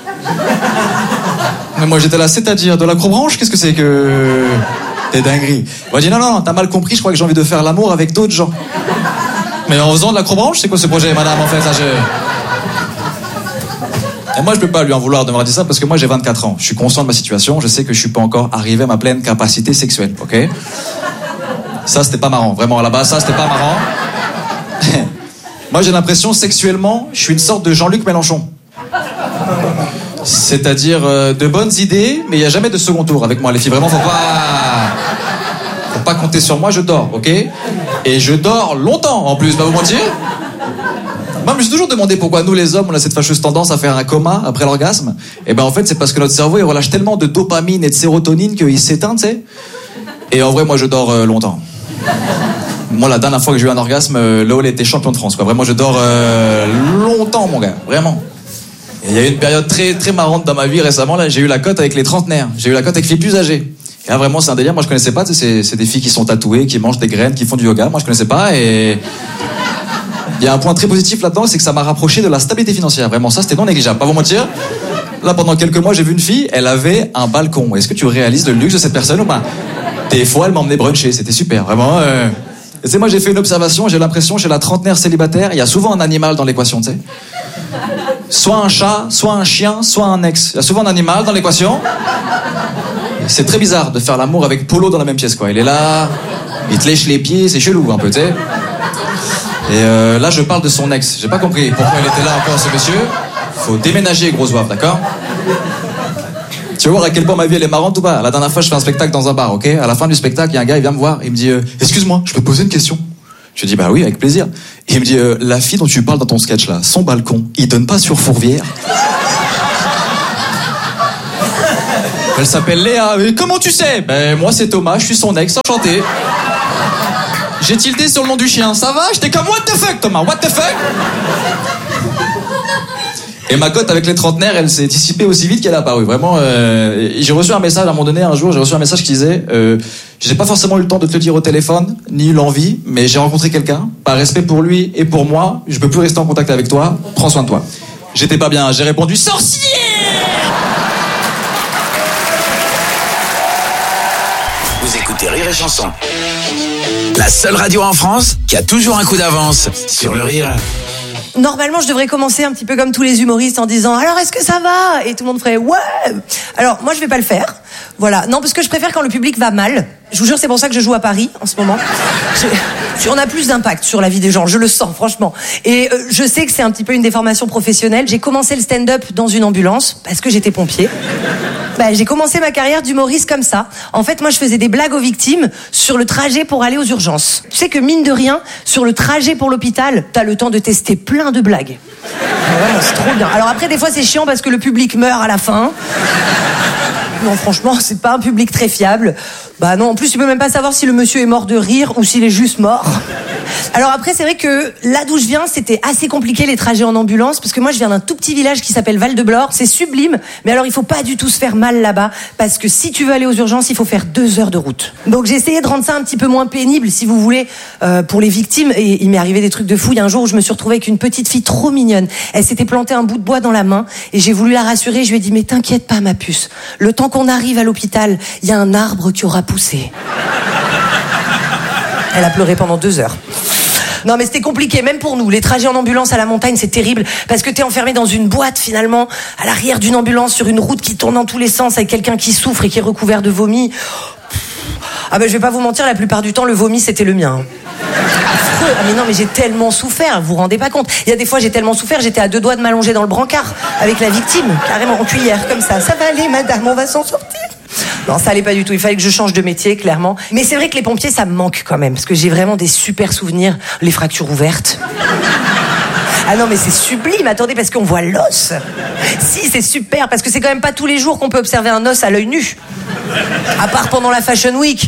S16: Mais moi j'étais là, c'est-à-dire de l'acrobranche, qu'est-ce que c'est que des dingueries? Moi je dis non, non, non, t'as mal compris, je crois que j'ai envie de faire l'amour avec d'autres gens. Mais en faisant de l'acrobranche, c'est quoi ce projet, madame, en fait là, je... Et moi je peux pas lui en vouloir de m'avoir dit ça parce que moi j'ai vingt-quatre ans, je suis conscient de ma situation, je sais que je suis pas encore arrivé à ma pleine capacité sexuelle, ok? Ça c'était pas marrant, vraiment à la base, ça c'était pas marrant. Moi j'ai l'impression sexuellement, je suis une sorte de Jean-Luc Mélenchon. C'est-à-dire euh, de bonnes idées, mais il n'y a jamais de second tour avec moi, les filles. Vraiment, faut pas, faut pas compter sur moi. Je dors, ok? Et je dors longtemps, en plus. Pas vous mentir. Moi, je me suis toujours demandé pourquoi nous, les hommes, on a cette fâcheuse tendance à faire un coma après l'orgasme. Et ben, en fait, c'est parce que notre cerveau, il relâche tellement de dopamine et de sérotonine qu'il s'éteint, tu sais. Et en vrai, moi, je dors euh, longtemps. Moi, la dernière fois que j'ai eu un orgasme, euh, Lola était champion de France, quoi. Vraiment, je dors euh, longtemps, mon gars. Vraiment. Il y a eu une période très très marrante dans ma vie récemment, là, j'ai eu la cote avec les trentenaires, j'ai eu la cote avec les plus âgés. Et là vraiment c'est un délire, moi je connaissais pas, c'est, c'est des filles qui sont tatouées, qui mangent des graines, qui font du yoga, moi je connaissais pas et... Il y a un point très positif là-dedans, c'est que ça m'a rapproché de la stabilité financière, vraiment ça c'était non négligeable, pas vous mentir. Là pendant quelques mois j'ai vu une fille, elle avait un balcon, est-ce que tu réalises le luxe de cette personne ou pas? Des fois elle m'emmenait bruncher, c'était super, vraiment... Euh... Et tu sais moi j'ai fait une observation, j'ai l'impression chez la trentenaire célibataire, il y a souvent un animal dans l'équation, tu sais. Soit un chat, soit un chien, soit un ex. Il y a souvent un animal dans l'équation. C'est très bizarre de faire l'amour avec Polo dans la même pièce, quoi. Il est là, il te lèche les pieds, c'est chelou un peu, tu sais. Et euh, là, je parle de son ex. J'ai pas compris pourquoi il était là encore, ce monsieur. Faut déménager, gros zouave, d'accord? Tu vas voir à quel point ma vie elle est marrante ou pas. La dernière fois, je fais un spectacle dans un bar, ok? À la fin du spectacle, il y a un gars, il vient me voir, il me dit euh, excuse-moi, je peux te poser une question? Je lui dis bah oui, avec plaisir. Et il me dit euh, la fille dont tu parles dans ton sketch là, son balcon, il donne pas sur Fourvière? Elle s'appelle Léa. Mais comment tu sais? Ben moi c'est Thomas, je suis son ex, enchanté. J'ai tilté sur le nom du chien, ça va? J'étais comme what the fuck Thomas, what the fuck? Et ma cote avec les trentenaires, elle s'est dissipée aussi vite qu'elle a apparu. Vraiment, euh, j'ai reçu un message à un moment donné, un jour, j'ai reçu un message qui disait euh, j'ai pas forcément eu le temps de te le dire au téléphone, ni eu l'envie, mais j'ai rencontré quelqu'un, par respect pour lui et pour moi, je peux plus rester en contact avec toi, prends soin de toi. J'étais pas bien, j'ai répondu sorcier.
S8: Vous écoutez Rire et Chanson, la seule radio en France qui a toujours un coup d'avance sur le rire.
S7: Normalement, je devrais commencer un petit peu comme tous les humoristes en disant « Alors, est-ce que ça va ?» Et tout le monde ferait « Ouais !» Alors, moi, je vais pas le faire. Voilà. Non, parce que je préfère quand le public va mal. Je vous jure, c'est pour ça que je joue à Paris, en ce moment. Je... On a plus d'impact sur la vie des gens, je le sens, franchement. Et euh, je sais que c'est un petit peu une déformation professionnelle. J'ai commencé le stand-up dans une ambulance, parce que j'étais pompier. Bah, j'ai commencé ma carrière d'humoriste comme ça. En fait, moi, je faisais des blagues aux victimes sur le trajet pour aller aux urgences. Tu sais que, mine de rien, sur le trajet pour l'hôpital, t'as le temps de tester plein de blagues. Vraiment, c'est trop bien. Alors après, des fois, c'est chiant parce que le public meurt à la fin. Non, franchement, c'est pas un public très fiable. Bah non, en plus, tu peux même pas savoir si le monsieur est mort de rire ou s'il est juste mort. Alors après, c'est vrai que là d'où je viens, c'était assez compliqué les trajets en ambulance, parce que moi, je viens d'un tout petit village qui s'appelle Val-de-Blore. C'est sublime, mais alors il faut pas du tout se faire mal là-bas, parce que si tu veux aller aux urgences, il faut faire deux heures de route. Donc j'ai essayé de rendre ça un petit peu moins pénible, si vous voulez, euh, pour les victimes. Et il m'est arrivé des trucs de fou. Il y a un jour où je me suis retrouvée avec une petite fille trop mignonne. Elle s'était plantée un bout de bois dans la main, et j'ai voulu la rassurer. Je lui ai dit, mais t'inquiète pas, ma puce. Le temps qu'on arrive à l'hôpital, il y a un arbre qui aura poussé. Elle a pleuré pendant deux heures. Non mais c'était compliqué, même pour nous. Les trajets en ambulance à la montagne, c'est terrible, parce que t'es enfermé dans une boîte finalement, à l'arrière d'une ambulance, sur une route qui tourne dans tous les sens, avec quelqu'un qui souffre et qui est recouvert de vomi. Ah ben je vais pas vous mentir, la plupart du temps, le vomi c'était le mien. Ah mais non mais j'ai tellement souffert, vous vous rendez pas compte. Il y a des fois j'ai tellement souffert, j'étais à deux doigts de m'allonger dans le brancard, avec la victime, carrément en cuillère, comme ça. Ça va aller madame, on va s'en sortir. Non, ça allait pas du tout. Il fallait que je change de métier, clairement. Mais c'est vrai que les pompiers, ça me manque quand même. Parce que j'ai vraiment des super souvenirs. Les fractures ouvertes. Ah non, mais c'est sublime. Attendez, parce qu'on voit l'os. Si, c'est super. Parce que c'est quand même pas tous les jours qu'on peut observer un os à l'œil nu. À part pendant la Fashion Week.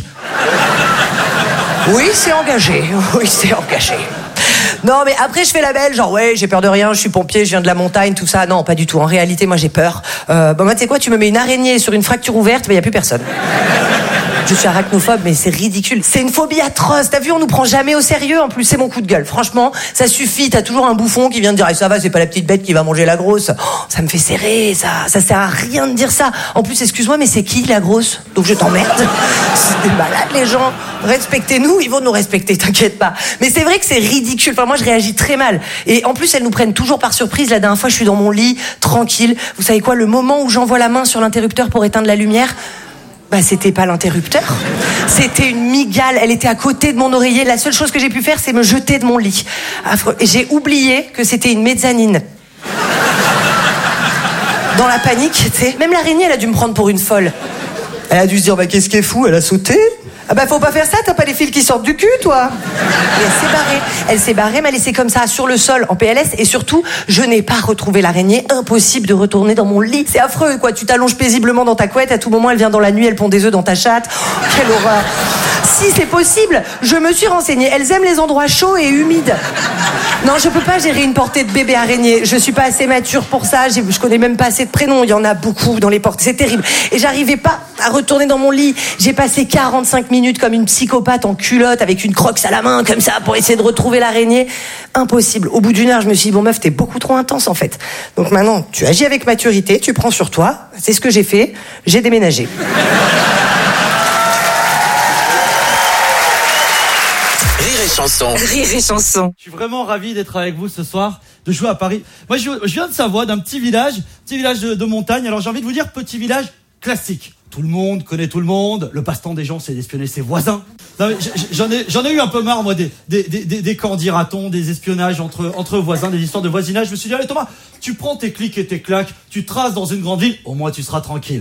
S7: Oui, c'est engagé. Oui, c'est engagé. Non, mais après, je fais la belle, genre, ouais, j'ai peur de rien, je suis pompier, je viens de la montagne, tout ça. Non, pas du tout. En réalité, moi, j'ai peur. Euh, bon, moi, tu sais quoi, tu me mets une araignée sur une fracture ouverte, il n'y a plus personne. Je suis arachnophobe, mais c'est ridicule. C'est une phobie atroce. T'as vu, on nous prend jamais au sérieux. En plus, c'est mon coup de gueule. Franchement, ça suffit. T'as toujours un bouffon qui vient de dire, eh, ça va, c'est pas la petite bête qui va manger la grosse. Oh, ça me fait serrer, ça. Ça sert à rien de dire ça. En plus, excuse-moi, mais c'est qui, la grosse? Donc je t'emmerde. C'est des malades, les gens. Respectez-nous, ils vont nous respecter, t'inquiète pas. Mais c'est vrai que c'est ridicule. Enfin, moi, je réagis très mal. Et en plus, elles nous prennent toujours par surprise. La dernière fois, je suis dans mon lit, tranquille. Vous savez quoi, le moment où j'envoie la main sur l'interrupteur pour éteindre la lumière, bah, c'était pas l'interrupteur. C'était une migale. Elle était à côté de mon oreiller. La seule chose que j'ai pu faire, c'est me jeter de mon lit. Affreux. Et j'ai oublié que c'était une mezzanine. Dans la panique, tu sais. Même l'araignée, elle a dû me prendre pour une folle. Elle a dû se dire, bah, qu'est-ce qui est fou? Elle a sauté. Ah bah faut pas faire ça, t'as pas les fils qui sortent du cul, toi. Et elle s'est barrée. Elle s'est barrée, m'a laissé comme ça sur le sol en P L S. Et surtout, je n'ai pas retrouvé l'araignée. Impossible de retourner dans mon lit. C'est affreux, quoi. Tu t'allonges paisiblement dans ta couette. À tout moment, elle vient dans la nuit, elle pond des œufs dans ta chatte. Oh, quelle horreur. Si, c'est possible. Je me suis renseignée. Elles aiment les endroits chauds et humides. Non, je peux pas gérer une portée de bébé araignée. Je suis pas assez mature pour ça. J'ai, je connais même pas assez de prénoms. Il y en a beaucoup dans les portées. C'est terrible. Et j'arrivais pas à retourner dans mon lit. J'ai passé quarante-cinq minutes comme une psychopathe en culotte avec une croque à la main comme ça pour essayer de retrouver l'araignée. Impossible. Au bout d'une heure, je me suis dit, bon meuf, t'es beaucoup trop intense en fait. Donc maintenant, tu agis avec maturité, tu prends sur toi. C'est ce que j'ai fait. J'ai déménagé.
S8: Rire et Chanson.
S3: Rire et Chanson.
S17: Je suis vraiment ravi d'être avec vous ce soir, de jouer à Paris. Moi, je, je viens de Savoie, d'un petit village, petit village de, de montagne. Alors j'ai envie de vous dire, petit village classique. Tout le monde connaît tout le monde. Le passe-temps des gens, c'est d'espionner ses voisins. Non, mais j'en ai, j'en ai eu un peu marre, moi, des, des, des, des candidatons, des espionnages entre, entre voisins, des histoires de voisinage. Je me suis dit, allez Thomas, tu prends tes clics et tes claques, tu traces dans une grande ville, au moins tu seras tranquille.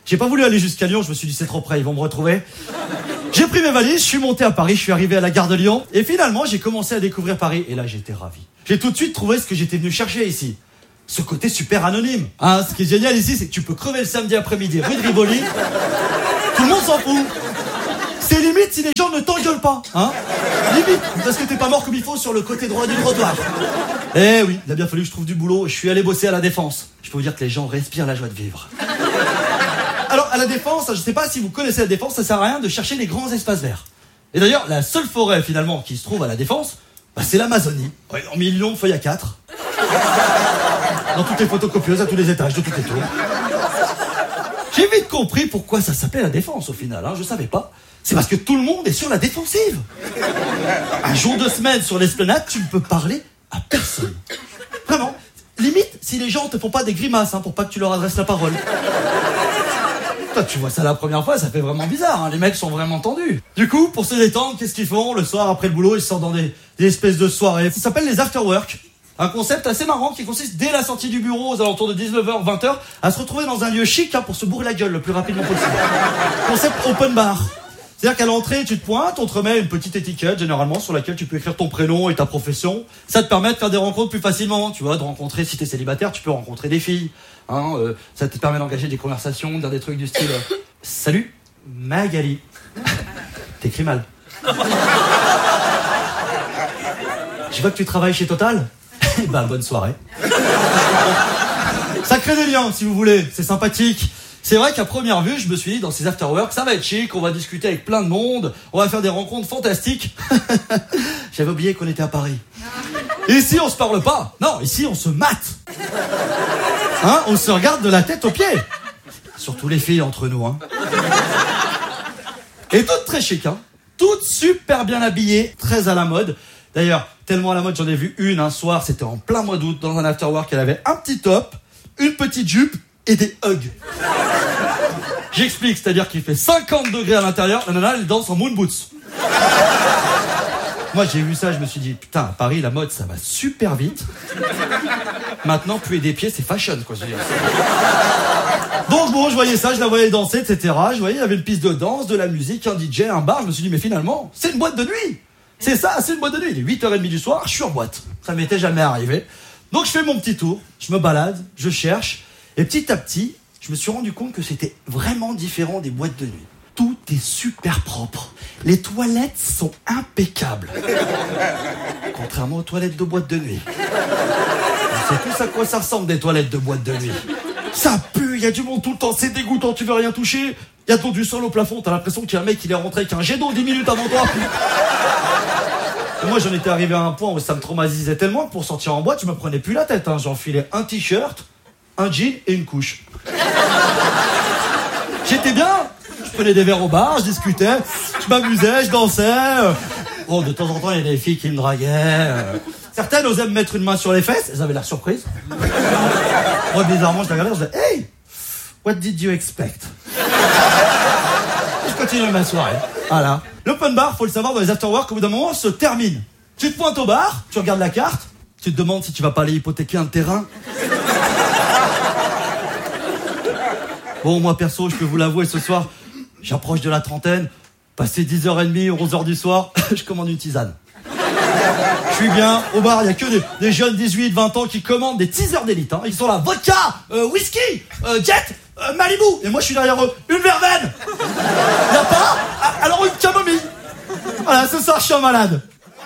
S17: J'ai pas voulu aller jusqu'à Lyon, je me suis dit c'est trop près, ils vont me retrouver. J'ai pris mes valises, je suis monté à Paris, je suis arrivé à la gare de Lyon, et finalement j'ai commencé à découvrir Paris, et là j'étais ravi. J'ai tout de suite trouvé ce que j'étais venu chercher ici. Ce côté super anonyme. Hein, ce qui est génial ici, c'est que tu peux crever le samedi après-midi rue de Rivoli, tout le monde s'en fout. C'est limite si les gens ne t'engueulent pas, hein. Limite, parce que t'es pas mort comme il faut sur le côté droit du trottoir. Eh oui, il a bien fallu que je trouve du boulot, je suis allé bosser à la Défense. Je peux vous dire que les gens respirent la joie de vivre. Alors, à la Défense, je sais pas si vous connaissez la Défense, ça sert à rien de chercher les grands espaces verts. Et d'ailleurs, la seule forêt, finalement, qui se trouve à la Défense, bah, c'est l'Amazonie. Ouais, en millions de feuilles à quatre. Dans toutes les photocopieuses, à tous les étages, de toutes les tours. J'ai vite compris pourquoi ça s'appelait la Défense, au final, hein, je savais pas. C'est parce que tout le monde est sur la défensive. Un jour de semaine sur l'esplanade, tu ne peux parler à personne. Vraiment. Limite, si les gens te font pas des grimaces, hein, pour pas que tu leur adresses la parole. Toi, tu vois ça la première fois, ça fait vraiment bizarre, hein. Les mecs sont vraiment tendus. Du coup, pour se détendre, qu'est-ce qu'ils font? Le soir, après le boulot, ils sortent dans des, des espèces de soirées. Ça s'appelle les after-work. Un concept assez marrant qui consiste, dès la sortie du bureau, aux alentours de dix-neuf heures, vingt heures, à se retrouver dans un lieu chic, hein, pour se bourrer la gueule le plus rapidement possible. Concept open bar. C'est-à-dire qu'à l'entrée, tu te pointes, on te remet une petite étiquette, généralement, sur laquelle tu peux écrire ton prénom et ta profession. Ça te permet de faire des rencontres plus facilement, tu vois, de rencontrer, si t'es célibataire, tu peux rencontrer des filles. Hein, euh, ça te permet d'engager des conversations, de dire des trucs du style euh, « Salut, Magali. » T'écris mal. Je vois que tu travailles chez Total. Bah, bonne soirée. Ça crée des liens, si vous voulez, c'est sympathique. C'est vrai qu'à première vue, je me suis dit, dans ces after-work, ça va être chic, on va discuter avec plein de monde, on va faire des rencontres fantastiques. J'avais oublié qu'on était à Paris. Ici, on se parle pas. Non, ici, on se mate. Hein, on se regarde de la tête aux pieds. Surtout les filles entre nous, hein. Et toutes très chic, hein. Toutes super bien habillées, très à la mode. D'ailleurs, tellement à la mode, j'en ai vu une un soir, c'était en plein mois d'août, dans un after-work, elle avait un petit top, une petite jupe et des hugs. J'explique, c'est-à-dire qu'il fait cinquante degrés à l'intérieur, la nana, elle danse en moon boots. Moi, j'ai vu ça, je me suis dit, putain, à Paris, la mode, ça va super vite. Maintenant, puer des pieds, c'est fashion, quoi. Je veux dire. Donc bon, je voyais ça, je la voyais danser, et cetera. Je voyais, il y avait une piste de danse, de la musique, un D J, un bar. Je me suis dit, mais finalement, c'est une boîte de nuit. C'est ça, c'est une boîte de nuit. Il est huit heures trente du soir, je suis en boîte. Ça m'était jamais arrivé. Donc je fais mon petit tour, je me balade, je cherche. Et petit à petit, je me suis rendu compte que c'était vraiment différent des boîtes de nuit. Tout est super propre. Les toilettes sont impeccables. Contrairement aux toilettes de boîte de nuit. On sait tous à quoi ça ressemble des toilettes de boîte de nuit. Ça pue, il y a du monde tout le temps, c'est dégoûtant, tu veux rien toucher. Il y a donc du sol au plafond, t'as l'impression qu'il y a un mec qui est rentré avec un jet d'eau dix minutes avant toi. Et moi, j'en étais arrivé à un point où ça me traumatisait tellement que pour sortir en boîte, je me prenais plus la tête. Hein. J'enfilais un t-shirt, un jean et une couche. J'étais bien. Je prenais des verres au bar, je discutais, je m'amusais, je dansais. Bon, de temps en temps, il y a des filles qui me draguaient. Certaines osaient me mettre une main sur les fesses, elles avaient l'air surprises. Moi, bizarrement, je la regardais, je disais « Hey, what did you expect ?» Je continue ma soirée. Voilà. L'open bar, faut le savoir, dans les after-work, au bout d'un moment, se termine. Tu te pointes au bar, tu regardes la carte, tu te demandes si tu vas pas aller hypothéquer un terrain. Bon, moi, perso, je peux vous l'avouer, ce soir, j'approche de la trentaine, passé dix heures trente, onze heures du soir, je commande une tisane. Je suis bien, au bar, il y a que des, des jeunes dix-huit, vingt ans qui commandent des teasers d'élite. Hein. Ils sont là, vodka, euh, whisky, euh, jet, euh, Malibu. Et moi, je suis derrière eux, une verveine. Y a pas? Alors une camomille. Voilà, ce soir, je suis un malade.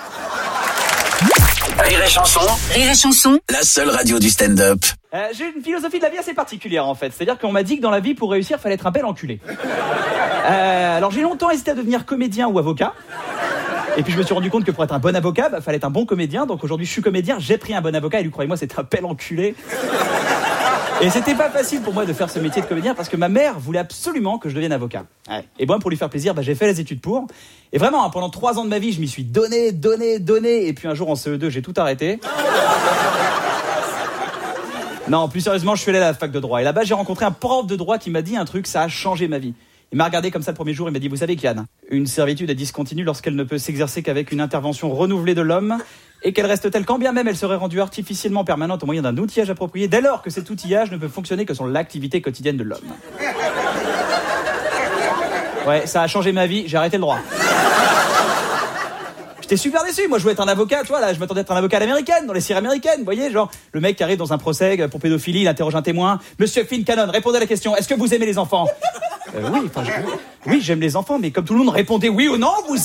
S8: Rire et chanson.
S3: Rire et chanson.
S8: La seule radio du stand-up.
S18: Euh, j'ai une philosophie de la vie assez particulière en fait. C'est-à-dire qu'on m'a dit que dans la vie, pour réussir, fallait être un bel enculé. Euh, alors j'ai longtemps hésité à devenir comédien ou avocat. Et puis je me suis rendu compte que pour être un bon avocat, bah, fallait être un bon comédien. Donc aujourd'hui, je suis comédien, j'ai pris un bon avocat et lui, croyez-moi, c'était un bel enculé. Et c'était pas facile pour moi de faire ce métier de comédien parce que ma mère voulait absolument que je devienne avocat. Ouais. Et moi, pour lui faire plaisir, bah, j'ai fait les études pour. Et vraiment, hein, pendant trois ans de ma vie, je m'y suis donné, donné, donné. Et puis un jour en C E deux, j'ai tout arrêté. Non, plus sérieusement, je suis allé à la fac de droit. Et là-bas, j'ai rencontré un prof de droit qui m'a dit un truc, ça a changé ma vie. Il m'a regardé comme ça le premier jour, il m'a dit, vous savez, Kian, une servitude est discontinue lorsqu'elle ne peut s'exercer qu'avec une intervention renouvelée de l'homme et qu'elle reste telle quand bien même elle serait rendue artificiellement permanente au moyen d'un outillage approprié dès lors que cet outillage ne peut fonctionner que sur l'activité quotidienne de l'homme. Ouais, ça a changé ma vie, j'ai arrêté le droit. J'étais super déçu, moi je voulais être un avocat, tu vois, là, je m'attendais à être un avocat à l'américaine, dans les séries américaines, vous voyez, genre, le mec qui arrive dans un procès pour pédophilie, il interroge un témoin. Monsieur Finn Cannon, répondez à la question, est-ce que vous aimez les enfants? euh, Oui, enfin, je... oui, j'aime les enfants, mais comme tout le monde répondait oui ou non, vous